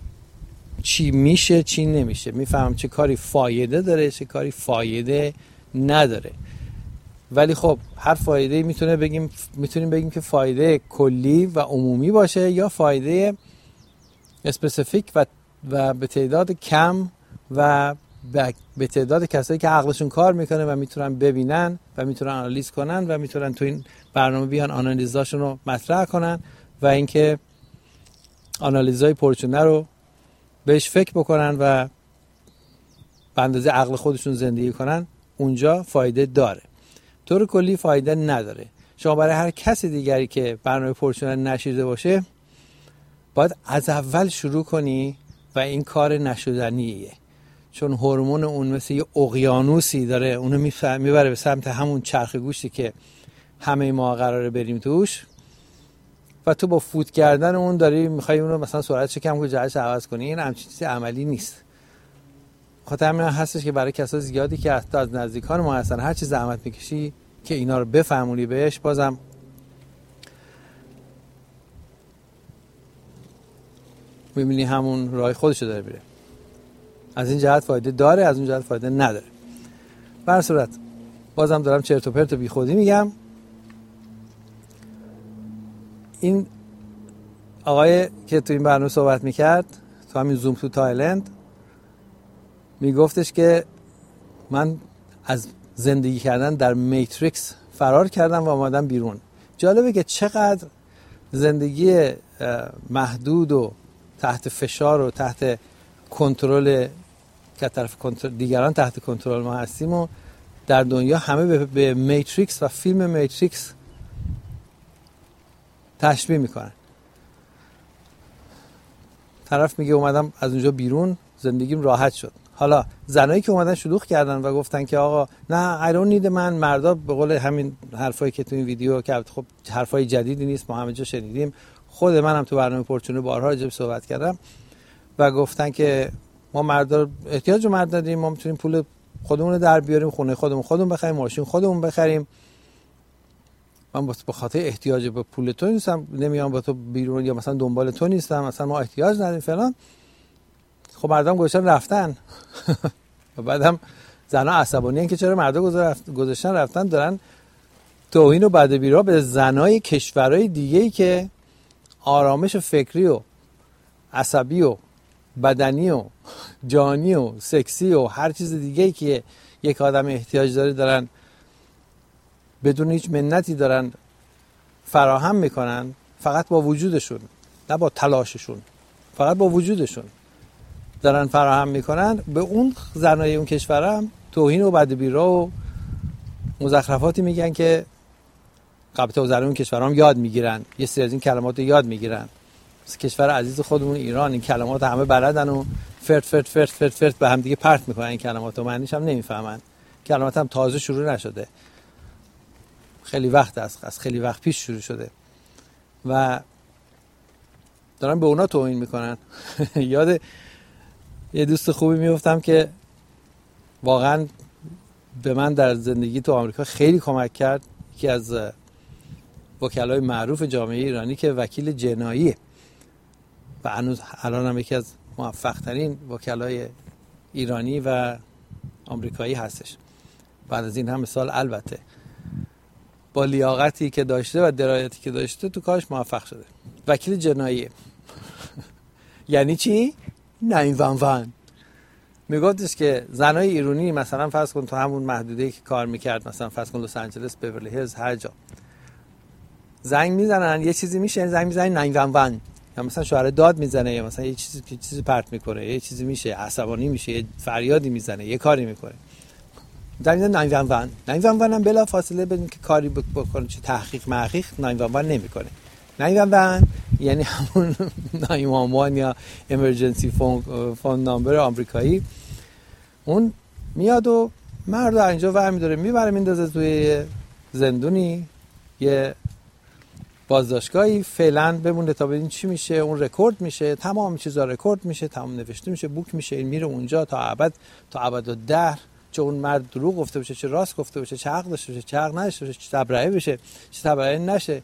چی میشه چی نمیشه، میفهمم چه کاری فایده داره چه کاری فایده نداره. ولی خب هر فایده میتونیم بگیم که فایده کلی و عمومی باشه یا فایده اسپسیفیک و به تعداد کم و به تعداد کسایی که عقلشون کار میکنه و میتونن ببینن و میتونن آنالیز کنن و میتونن تو این برنامه بیان آنالیزاشون رو مطرح کنن و اینکه آنالیزای پرچونه رو بهش فکر بکنن و به اندازه عقل خودشون زندگی کنن. اونجا فایده داره، طور کلی فایده نداره. شما برای هر کسی دیگری که برنامه پرچونه نشیده باشه باید از اول شروع کنی و این کار نشدنیه، چون هورمون اون مثل یه اقیانوسی داره، اونو میبره به سمت همون چرخ گوشتی که همه ما قراره بریم توش و تو با فوت کردن اون داری میخوای اونو مثلا سرعتش کم کنی، جهتش عوض کنی. این همچین چیزی عملی نیست. خاطر همین هستش که برای کسای زیادی که حتی از نزدیکان ما هستن هر چی زحمت میکشی که اینا رو بفهمونی بهش، بازم میبینی همون راه خودشو داره میره. از این جهت فایده داره، از اون جهت فایده نداره. به هر صورت بازم دارم چرت و پرت و بی خودی میگم. این آقای که تو این برنامه صحبت میکرد تو همین زوم تو تایلند میگفتش که من از زندگی کردن در میتریکس فرار کردم و آمدم بیرون. جالبه که چقدر زندگی محدود و تحت فشار و تحت کنترل که طرف دیگران تحت کنترل ما هستیم و در دنیا همه به میتریکس و فیلم میتریکس تشبیه میکنن. طرف میگه اومدم از اونجا بیرون، زندگیم راحت شد. حالا زنایی که اومدن شلوغ کردن و گفتن که آقا نه I don't need من، مردا به قول همین حرفایی که تو این ویدیو که خب حرفای جدیدی نیست، ما همه جا شنیدیم، خود منم تو برنامه پرچونه بارها راجع بهش صحبت کردم و گفتن که ما مردا احتیاج به مرد نداریم، ما میتونیم پول خودمون رو در بیاریم، خونه خودمون بخریم، ماشین خودمون بخریم. من به خاطر احتیاج به پول تو نیستم، نمیام با تو بیرون یا مثلا دنبال تو نیستم، مثلا ما احتیاج نداریم فلان. خب مردم گذاشتن رفتن و بعدم زنا عصبانی ان که چرا مردا گذاشتن رفتن، دارن توهین و بدبیرا به زنای کشورهای دیگه‌ای که آرامش فکری و عصبی و بدنی و جانی و سکسی و هر چیز دیگه‌ای که یک آدم احتیاج داره دارن بدون هیچ منتی دارن فراهم میکنن، فقط با وجودشون، نه با تلاششون، فقط با وجودشون دارن فراهم میکنن. به اون زنای اون کشورم توهین و بدبیرا و مزخرفاتی میگن که قبطه زنای اون کشورام یاد میگیرن، یه سری از این کلمات رو یاد میگیرن. کشور عزیز خودمون ایران این کلمات همه بلدن و فرت به هم دیگه پرت میکنن، این کلمات رو معنیش هم نمیفهمن. کلمات هم تازه شروع نشده، خیلی وقت از خیلی وقت پیش شروع شده و دارن به اونا توهین میکنن. یاد یه دوست خوبی میفتم که واقعا به من در زندگی تو آمریکا خیلی کمک کرد، یکی از وکلای معروف جامعه ایرانی که وکیل جناییه و الان هم یکی از موفق ترین وکلای ایرانی و آمریکایی هستش. بعد از این همه سال البته با لیاقتی که داشته و درایتی که داشته تو کارش موفق شده. وکیل جناییه. یعنی چی؟ 911. میگفتش که زنای ایرانی مثلا فرض کن تو همون محدوده‌ای که کار میکرد، مثلا فرض کن لس آنجلس، بیورلی هیلز، هر جا زنگ میزنن یه چیزی میشه، زنگ میزنن 911 یا مثلا شوهر داد میزنه یا مثلا یه چیزی پرت میکنه، یه چیزی میشه، عصبانی میشه، یه فریادی میزنه، یه کاری میکنه، زنگ میزنن 911. 911 هم بلا فاصله بدون که کاری بکنه، چه تحقیق محقیق 911 نمیکنه. 911 یعنی همون 911 یا امرجنسی فون نامبر آمریکایی. اون میاد و مرد رو اینجا ور میداره میبره میندازه توی زندونی، یه بازداشتگاهی فعلا بمونه تا ببین چی میشه. اون رکورد میشه، تمام چیزا رکورد میشه، تمام نوشته میشه، بوک میشه، این میره اونجا تا ابد و دهر. چه اون مرد دروغ گفته باشه، چه راست گفته باشه، چه حق داشته باشه، چه حق نداشته باشه، چه تبرئه بشه، چه تبرئه نشه،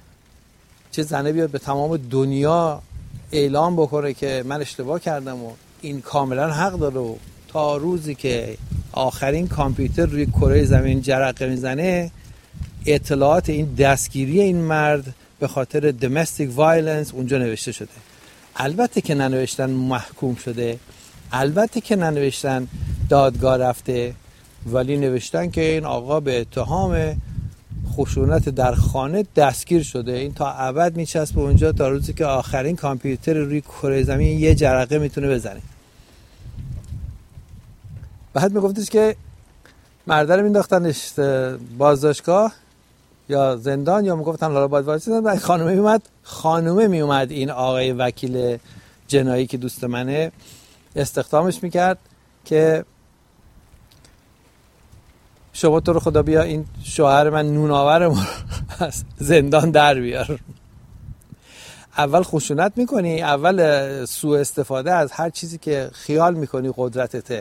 چه زنه بیاد به تمام دنیا اعلام بکنه که من اشتباه کردم و این کاملا حق داره و تا روزی که آخرین کامپیوتر روی کره زمین جرقه میزنه اطلاعات این دستگیری این مرد به خاطر domestic violence اونجا نوشته شده. البته که ننوشتن محکوم شده، البته که ننوشتن دادگاه رفته، ولی نوشتن که این آقا به اتهام خشونت در خانه دستگیر شده. این تا ابد میچسبه اونجا تا روزی که آخرین کامپیوتر روی کره زمین یه جرقه میتونه بزنه. بعد میگفتش که مرد رو مینداختنش بازداشتگاه یا زندان یا میگفتن حالا باید وایسیدن. خانومه میومد این آقای وکیل جنایی که دوست منه استخدامش میکرد که شما تو رو خدا بیا این شوهر من نوناورم از زندان در بیار. اول خشونت میکنی، اول سوء استفاده از هر چیزی که خیال میکنی قدرتته.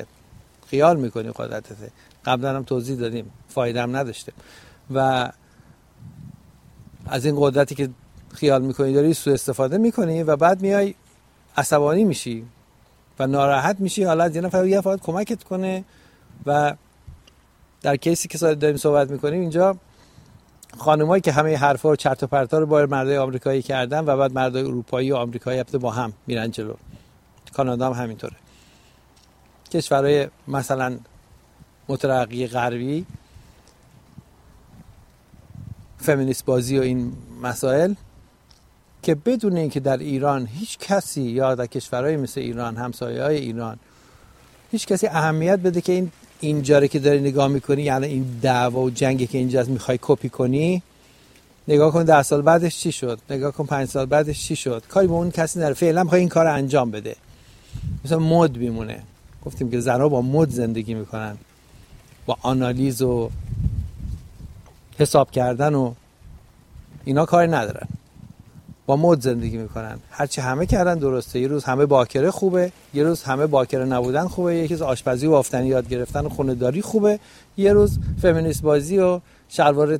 قبلا هم توضیح دادیم، فایده هم نداشته و از این قدرتی که خیال میکنی داری سوء استفاده میکنی و بعد میای عصبانی میشی و ناراحت میشی. حالا از یه نفر یه فقط کمکت کنه. و در کیسی که داریم صحبت میکنیم اینجا خانمایی که همه حرفا و چرت و پرتا رو با مردای آمریکایی کردن و بعد مردای اروپایی و آمریکایی با هم میرن جلو. کانادا هم همینطوره. کشورهای مثلا مترقی غربی فمینیست بازی و این مسائل که بدون اینکه در ایران هیچ کسی یا در کشورهای مثل ایران، همسایه‌های ایران، هیچ کسی اهمیت بده که اینجا رو که داری نگاه میکنی، یعنی این دعوا و جنگی که اینجاست میخوای کپی کنی، نگاه کن 10 سال بعدش چی شد، نگاه کن 5 سال بعدش چی شد. کاری به اون کسی نداره، فعلا میخوای این کار رو انجام بده. مثلا مد میمونه، گفتیم که زنها با مد زندگی میکنن، با آنالیز و حساب کردن و اینا کاری ندارن، با مد زندگی میکنن. هرچی همه کردن درسته. یه روز همه باکره خوبه، یه روز همه باکره نبودن خوبه، یکی از آشپزی و بافتنی یاد گرفتن و خونه‌داری خوبه، یه روز فمینیست بازی و شلوار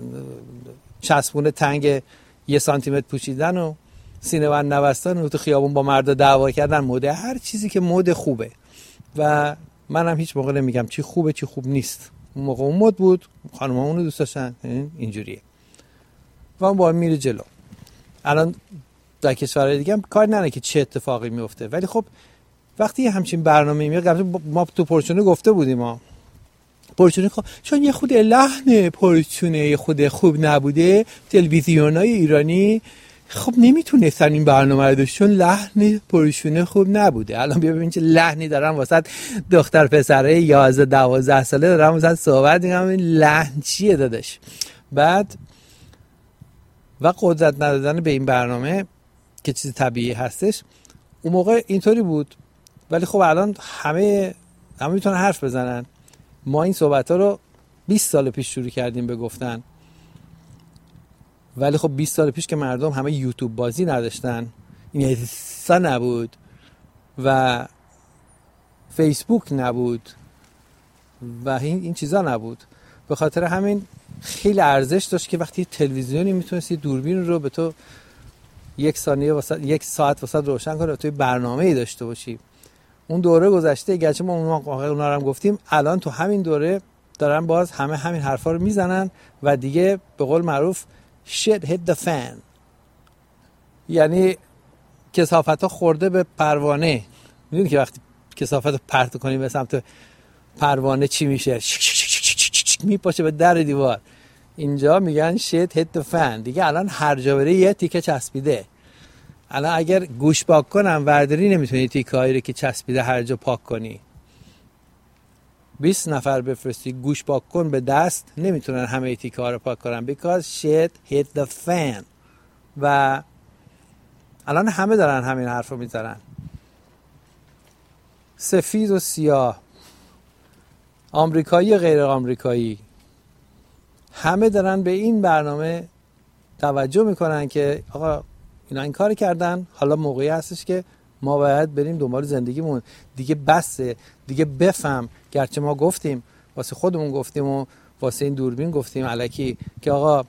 چسبونه تنگ 1 سانتی متر پوشیدن و سینه بند نبستن و تو خیابون با مردا دعوا کردن مده. هر چیزی که مد خوبه و منم هیچ موقع نمیگم چی خوبه چی خوب نیست. اون موقع اون مد بود، خانم‌ها اونو دوست داشتن، اینجوریه و اون با میره جلو. الان در کشورهای دیگه هم کار نداره که چه اتفاقی میفته، ولی خب وقتی همچین برنامه‌ای میاد، ما تو پرچونه گفته بودیم، ما پرچونه خب چون یه خود لحن پرچونه یه خود خوب نبوده، تلویزیونای ایرانی خب نمیتونستن این برنامه رو داشت چون لحن پرچونه خوب نبوده. الان بیا ببین چه لحنی دارن واسه دختر پسره 11 12 ساله دارن واسه صحبت می‌کنن، این لحن چیه داداش؟ بعد و قدرت ندادن به این برنامه که چیز طبیعی هستش. اون موقع اینطوری بود، ولی خب الان همه میتونن حرف بزنن. ما این صحبت‌ها رو 20 سال پیش شروع کردیم به گفتن، ولی خب 20 سال پیش که مردم همه یوتیوب بازی نداشتن، این حسا نبود و فیسبوک نبود و این چیزا نبود. به خاطر همین خیلی ارزش داشت که وقتی تلویزیونی میتونستی دوربین رو به تو 1 ساعت واسه روشن کنه و توی برنامه‌ای داشته باشی. اون دوره گذشته، گرچه ما اونا رو هم گفتیم، الان تو همین دوره دارن باز همین حرفا رو میزنن و دیگه به قول معروف shit hit the fan، یعنی کثافت‌ها خورده به پروانه. میدونی که وقتی کثافت رو پرت کنی به سمت پروانه چی میشه؟ میپاشه به در دیوار. اینجا میگن shit hit the fan. دیگه الان هر جا بری یه تیکه چسبیده. الان اگر گوش پاک کنم ورداری نمیتونی تیکایی رو که چسبیده هر جا پاک کنی. 20 نفر بفرستی گوش پاک کن به دست، نمیتونن همه تیکه ها رو پاک کنن because shit hit the fan. و الان همه دارن همین حرف رو میزنن، سفید و سیاه، آمریکایی و غیر آمریکایی، همه دارن به این برنامه توجه میکنن که آقا اینا این کار کردن، حالا موقعی هستش که ما باید بریم دنبال زندگیمون دیگه، بسه دیگه، بفهم. گرچه ما گفتیم واسه خودمون گفتیم و واسه این دوربین گفتیم الکی که آقا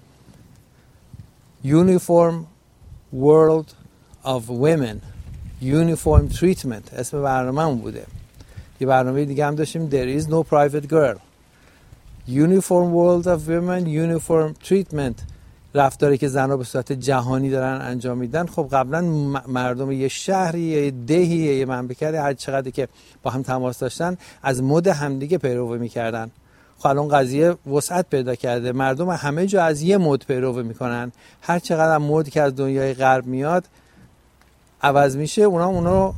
Uniform World of Women Uniform Treatment اسم برنامه‌مون بوده. یه برنامه دیگه هم داشتیم There is no private girl. Uniform World of Women Uniform Treatment، رفتاری که زنها به صورت جهانی دارن انجام میدن. خب قبلا مردم یه شهری، یه دهی، یه مملکتی، هر چقدر که با هم تماس داشتن از مد همدیگه پیروی میکردن. خب الان قضیه وسعت پیدا کرده، مردم همه جا از یه مد پیروی میکنن. هر چقدر مد که از دنیای غرب میاد عوض میشه، اونو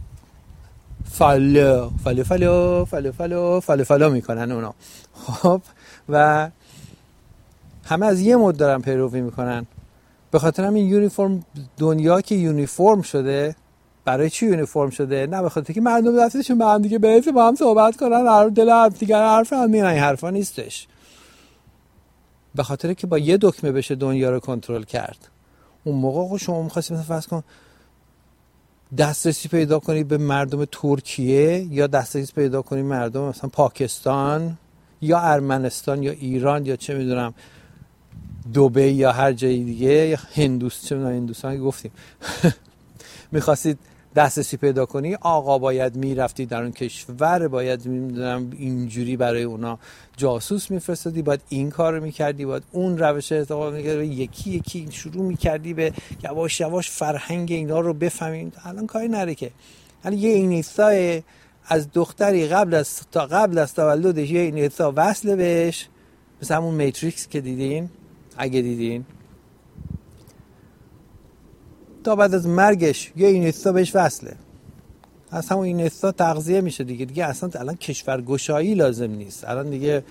فالو میکنن اونا. خب و همه از یه مد دارن پیروی میکنن. به خاطر همین یونیفرم، دنیا که یونیفرم شده، برای چی یونیفرم شده؟ نه به خاطر که مردم دستشون به هم دیگه برسه با هم صحبت کنن، دل هم دیگه حرف هم میرن. این حرفا نیستش. به خاطر که با یه دکمه بشه دنیا رو کنترل کرد. اون موقع شما می‌خواستید مثلا فرض کن دسترسی پیدا کنید به مردم ترکیه، یا دسترسی پیدا کنید مردم مثلا پاکستان یا ارمنستان یا ایران یا چه میدونم دبی یا هر جای دیگه، یا هندوستان گفتیم میخواستید دسترسی پیدا کنی، آقا باید میرفتی در اون کشور، باید میدونم اینجوری برای اونا جاسوس میفرستادی، باید این کار رو میکردی، باید اون روش استفاده میکردی، یکی یکی شروع میکردی به یواش یواش فرهنگ اینا رو بفهمیم. الان کاری نره که الان یه اینستا از دختری قبل از تولدش یه اینستا وصله بهش، مثل همون میتریکس که دیدین، اگه دیدین تا بعد از مرگش یه اینستا بهش وصله، از همون اینستا تغذیه میشه دیگه اصلا الان کشورگشایی لازم نیست. الان دیگه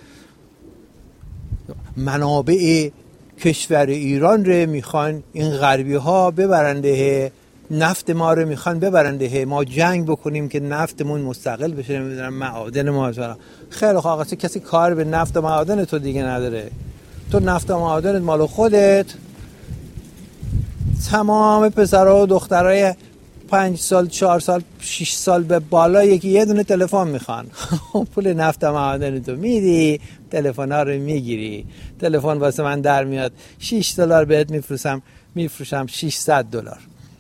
منابع کشور ایران رو میخوان این غربی ها ببرنده، نفت ما رو میخوان ببرنده، ما جنگ بکنیم که نفتمون مستقل بشه، نمیدونم معادن ما. خیلی خوب آقا، کسی کار به نفت و معادن تو دیگه نداره، تو نفت و معادنت مال خودت. تمام پسرها و دخترای 5 سال 4 سال 6 سال به بالا یه دونه تلفن میخوان. پول نفت و معادن تو میدی، تلفن‌ها رو میگیری. تلفن واسه من در میاد $6 بهت میفروشم $600.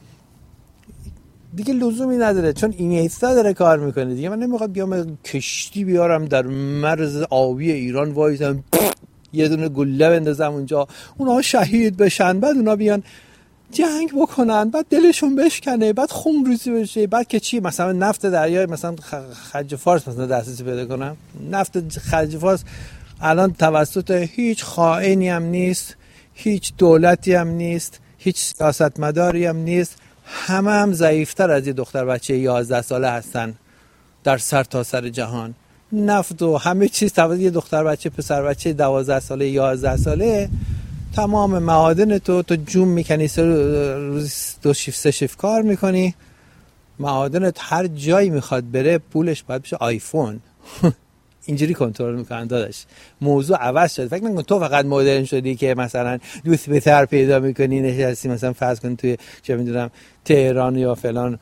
دیگه لزومی نداره، چون اینستا داره کار میکنه دیگه. من نمیخواد بیام کشتی بیارم در مرز آبی ایران وایسم یه دونه گله بندازم اونجا، اونا شهید بشن، بعد اونا بیان جنگ بکنن، بعد دلشون بشکنه، بعد خون ریزی بشه، بعد که چی؟ مثلا نفت دریای مثلا خلیج فارس مثلا دسترسی پیدا کنم. نفت خلیج فارس الان توسط هیچ خائنی هم نیست، هیچ دولتی هم نیست، هیچ سیاستمداری هم نیست، هم ضعیفتر از یه دختر بچه 11 ساله هستن در سر جهان. نفت و همه چیز توسط یه دختر بچه، پسر بچه 12 ساله 11 ساله. تمام معادن تو جون میکنی، روز 2 شیفت 3 شیفت کار میکنی، معادنت هر جایی میخواد بره پولش باید بشه آیفون. اینجوری کنترل میکنن داداش. موضوع عوض شد. فکر نکن تو فقط مدرن شدی که مثلا دوست بهتر پیدا میکنی، نشستی مثلا فرض کن توی چه میدونم تهران یا فلان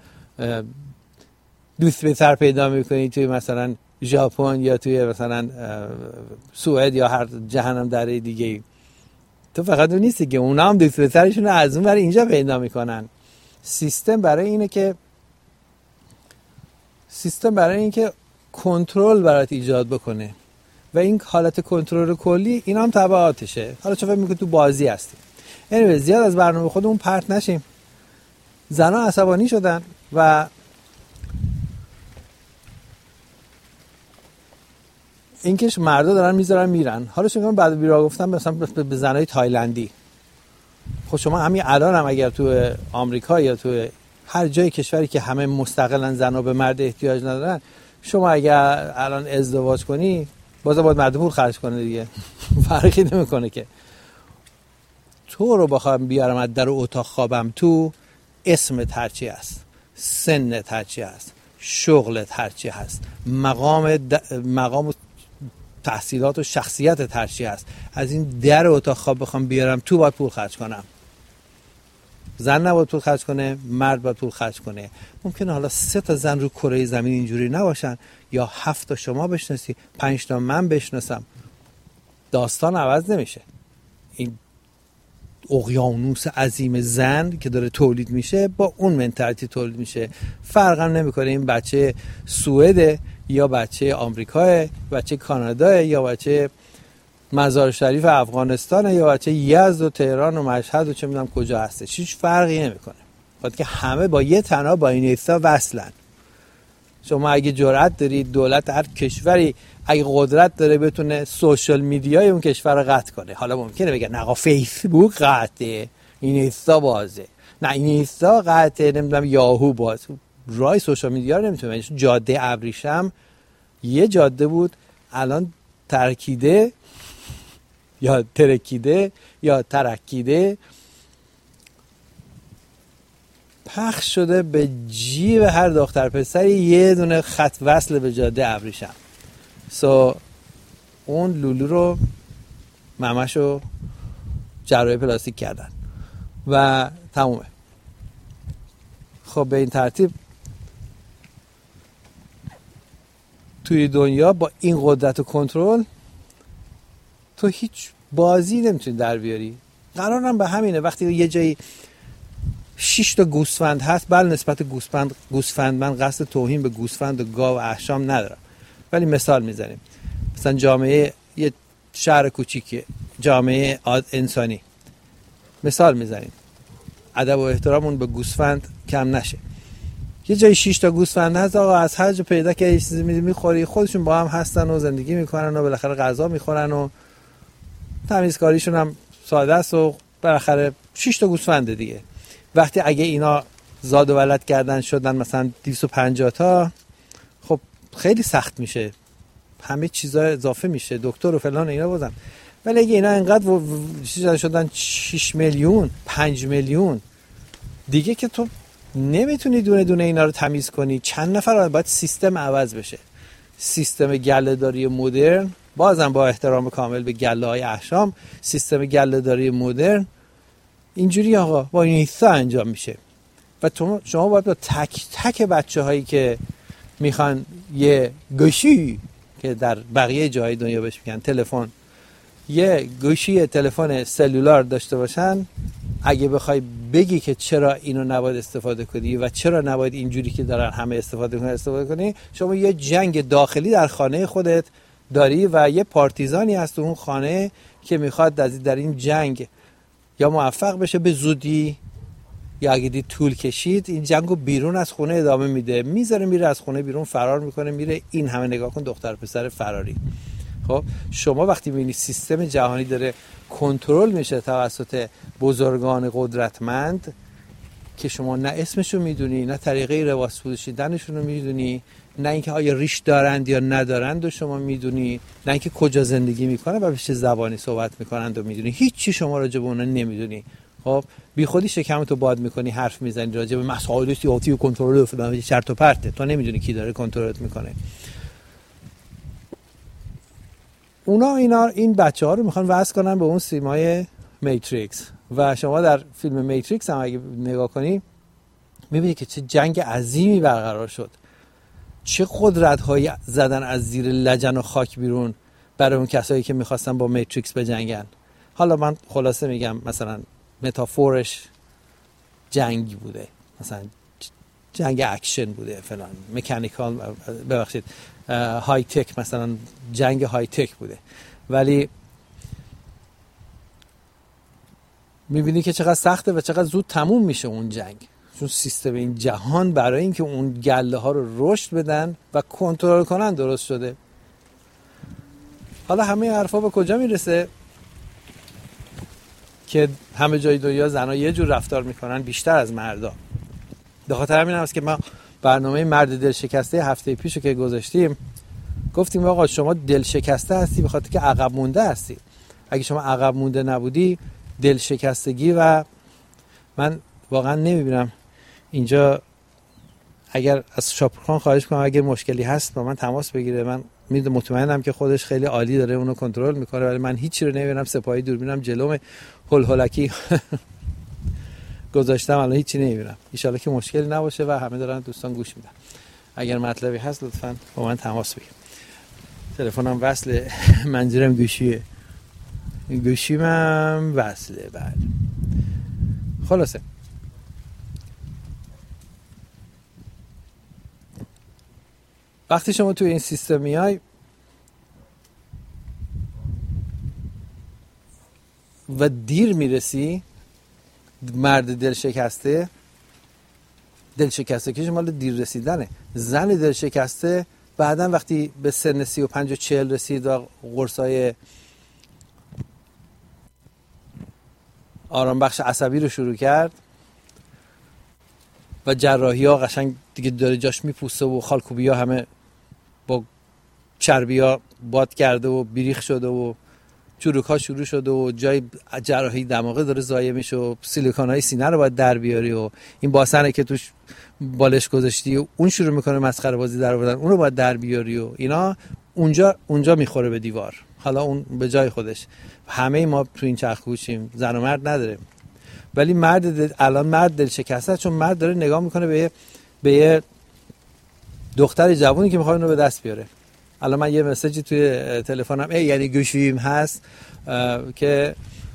دوست بهتر پیدا میکنی توی مثلا ژاپن یا توی مثلا سوئد یا هر جهنم دره دیگه. تو فقط اون نیستی که اونا هم دوست بهترشون رو از اون برای اینجا پیدا میکنن. سیستم برای اینه که کنترل برات ایجاد بکنه و این حالت کنترل کلی اینا هم تبعاتشه. حالا چون فکر میکنی تو بازی هستی. یعنی زیاد از برنامه خودمون پرت نشیم. زنها عصبانی شدن و اینکه مردا دارن میذارن میرن. حالا شما بعد بیرا گفتم مثلا به زنای تایلندی، خب شما همین الان هم اگر تو آمریکا یا تو هر جای کشوری که همه مستقلن، زنها به مرد احتیاج ندارن، شما اگر الان ازدواج کنی بازم باید مرد پول خرج کنه دیگه. فرقی نمیکنه که تو رو بخوام بیارم از در اتاق خوابم تو، اسمت هرچی هست، سنت هرچی هست، شغلت هرچی هست، مقام تحصیلات و شخصیتت هرچی هست، از این در اتاق خواب بخوام بیارم تو باید پول خرج کنم. زن نباید پول خرج کنه، مرد باید پول خرج کنه. ممکنه حالا 3 تا زن رو کره زمین اینجوری نباشن، یا 7 تا شما بشناسی، 5 تا من بشناسم، داستان عوض نمیشه. این اقیانوس عظیم زن که داره تولید میشه با اون منتالیتی تولید میشه. فرق هم نمیکنه این بچه سوئده یا بچه آمریکاه، بچه کانادا یا بچه مزار شریف افغانستان یا بچه یزد و تهران و مشهد و چه میدونم کجا هسته، هیچ فرقی نمیکنه. وقتی که همه با یه تنها با این ایستا وصلن. شما اگه جرأت دارید، دولت هر کشوری اگه قدرت داره بتونه سوشال میدیای اون کشور رو قطع کنه. حالا ممکنه بگن آقا فیسبوک قطعه، این ایستا بازه، نه این ایستا قطعه، نمیدونم یاهو باز. رای سوشال میدیا رو نمیتونه. جاده ابریشم یه جاده بود، الان ترکیده یا ترکیده یا ترکیده، پخش شده به جیب هر دختر پسری یه دونه خط وصل به جاده ابریشم. اون لولو رو ممشو جراحی پلاستیک کردن و تمومه. خب به این ترتیب توی دنیا با این قدرت و کنترل تو هیچ بازی نمیتونی در بیاری. قرارم به همینه. وقتی یه جایی 6 تا گوسفند هست، بله نسبت گوسفند من قصد توهین به گوسفند و گاو و احشام ندارم، ولی مثال میزنیم. مثلا جامعه یه شهر کوچیکه، جامعه انسانی، مثال میزنیم، ادب و احترامون به گوسفند کم نشه. یه جایی 6 تا گوسفند هست، آقا از هر جا پیدا که یه چیزی میخوری، خودشون با هم هستن و زندگی میکنن و بالاخره غذا میخورن و تمیزکاریشون هم ساده است و بالاخره 6 تا گوسفند دیگه. وقتی اگه اینا زاد و ولد کردن شدن مثلا 250 تا، خب خیلی سخت میشه، همه چیزا اضافه میشه، دکتر و فلان اینا بازم. ولی اگه اینا اینقدر شدن 6 میلیون 5 میلیون دیگه که تو نمیتونی دونه دونه اینا رو تمیز کنی. چند نفر باید سیستم عوض بشه. سیستم گله‌داری مدرن، بازم با احترام کامل به گله‌های احشام، سیستم گله‌داری مدرن اینجوری آقا با این ایسا انجام میشه. و شما باید با تک تک بچه‌هایی که میخوان یه گوشی که در بقیه جاهای دنیا بهش میگن تلفن، یه گوشی تلفن سلولار داشته باشن، اگه بخوای بگی که چرا اینو نباید استفاده کنی و چرا نباید اینجوری که دارن همه استفاده کنی، شما یه جنگ داخلی در خانه خودت داری و یه پارتیزانی هست تو اون خانه که میخواد در این جنگ یا موفق بشه به زودی، یا اگه دید طول کشید این جنگو بیرون از خونه ادامه میده، میذاره میره از خونه بیرون، فرار میکنه میره. این همه نگاه کن دختر پسر فراری. خب شما وقتی میبینی سیستم جهانی داره کنترل میشه توسط بزرگان قدرتمند که شما نه اسمشو میدونی، نه طریقه لباس پوشیدنشون رو میدونی، نه اینکه آیا ریش دارند یا ندارند و شما میدونی، نه اینکه کجا زندگی میکنه و به چه زبانی صحبت میکنند و میدونی، هیچ چی شما راجع به اونها نمیدونی. خب بی خودی شکمتو باد میکنی، حرف میزنی راجع به مسائل سیاسی و کنترل و فلان، چرت و پرته، تو نمیدونی کی داره کنترلت میکنه. این بچه‌ها رو میخوان وصل کنن به اون سیمای میتریکس و شما در فیلم میتریکس هم اگه نگاه کنی میبینی که چه جنگ عظیمی برقرار شد، چه قدرت‌هایی زدن از زیر لجن و خاک بیرون برای اون کسایی که میخواستن با میتریکس بجنگن. حالا من خلاصه میگم مثلا متافورش جنگی بوده، مثلا جنگ اکشن بوده فلان، مکانیکال ببخشید های تک، مثلا جنگ های تک بوده. ولی میبینی که چقدر سخته و چقدر زود تموم میشه اون جنگ، چون سیستم این جهان برای اینکه اون گله ها رو رشد بدن و کنترل کنن درست شده. حالا همه حرفا به کجا میرسه؟ که همه جای دنیا زنها یه جور رفتار میکنن بیشتر از مردا. به خاطر همین هست که ما برنامه مرد دل شکسته هفته پیشو که گذاشتیم گفتیم آقا شما دل شکسته هستی به خاطر که عقب مونده هستی. اگه شما عقب مونده نبودی، دل شکستگی و من واقعا نمیبینم اینجا. اگر از شاپورخان خواهش کنم اگر مشکلی هست با من تماس بگیره، من مطمئنم که خودش خیلی عالی داره اونو کنترل میکنه، ولی من هیچی رو نمیبینم. سپاهی دوربینم جلوم هول هولکی گذاشتم، الان هیچی نمیبینم. ان شاءالله که مشکلی نباشه و همه دارن دوستان گوش میدن. اگر مطلبی هست لطفاً با من تماس بگیر. تلفنم وصله، منظورم گوشیه، گوشیم وصله. بله خلاصه وقتی شما توی این سیستم میای و دیر میرسی، مرد دل شکسته که مال دیر رسیدنه. زن دل شکسته بعدن وقتی به سن 35 و 40 رسید و قرصای آرام بخش عصبی رو شروع کرد و جراحی ها قشنگ دیگه داره جاش میپوسته و خالکوبی ها همه با چربی ها باد کرده و بیریخ شده و چروک ها شروع شده و جای جراحی دماغه داره ضایع میشه و سیلیکون های سینه رو باید در بیاری و این باسنه که توش بالش گذاشتی و اون شروع میکنه مسخره بازی در آوردن، اون رو باید در بیاری و اینا. اونجا میخوره به دیوار. حالا اون به جای خودش، همه ما تو این چرخوشیم، زن و مرد نداره. ولی الان مرد دل شکسته، چون مرد داره نگاه میکنه به یه دختر جوونی که میخواد اون رو به دست بیاره. الان من یه مسیجی توی تلفنم یعنی گوشیم هست که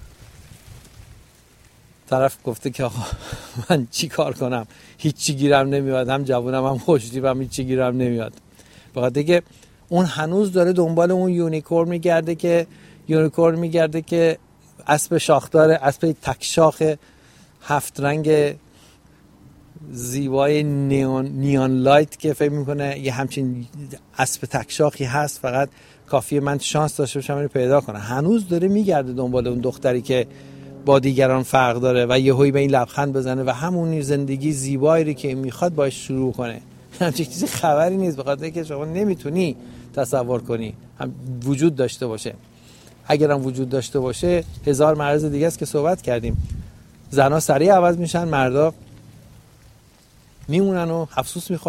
طرف گفته که آقا من چی کار کنم، هیچی گیرم نمیاد، هم جوونم هم خوشتیبم، هیچی گیرم نمیاد. بخاطر که اون هنوز داره دنبال اون یونیکورن میگرده که اسب شاخدار، اسب تک شاخ 7 رنگ زیبای نیون لایت که فکر میکنه یه همچین اسب تک شاخی هست، فقط کافیه من شانس داشته باشم اینو پیدا کنم. هنوز داره میگرده دنبال اون دختری که با دیگران فرق داره و یهویی به این لبخند بزنه و همون زندگی زیبایی که میخواد باش شروع کنه. همچین چیزی خبری نیست، بخاطر اینکه شما نمیتونی تصور کنی هم وجود داشته باشه. اگر هم وجود داشته باشه 1000 معرض دیگه است که صحبت کردیم. زنها سریع عوض میشن، مردا میمونن و افسوس میخورن.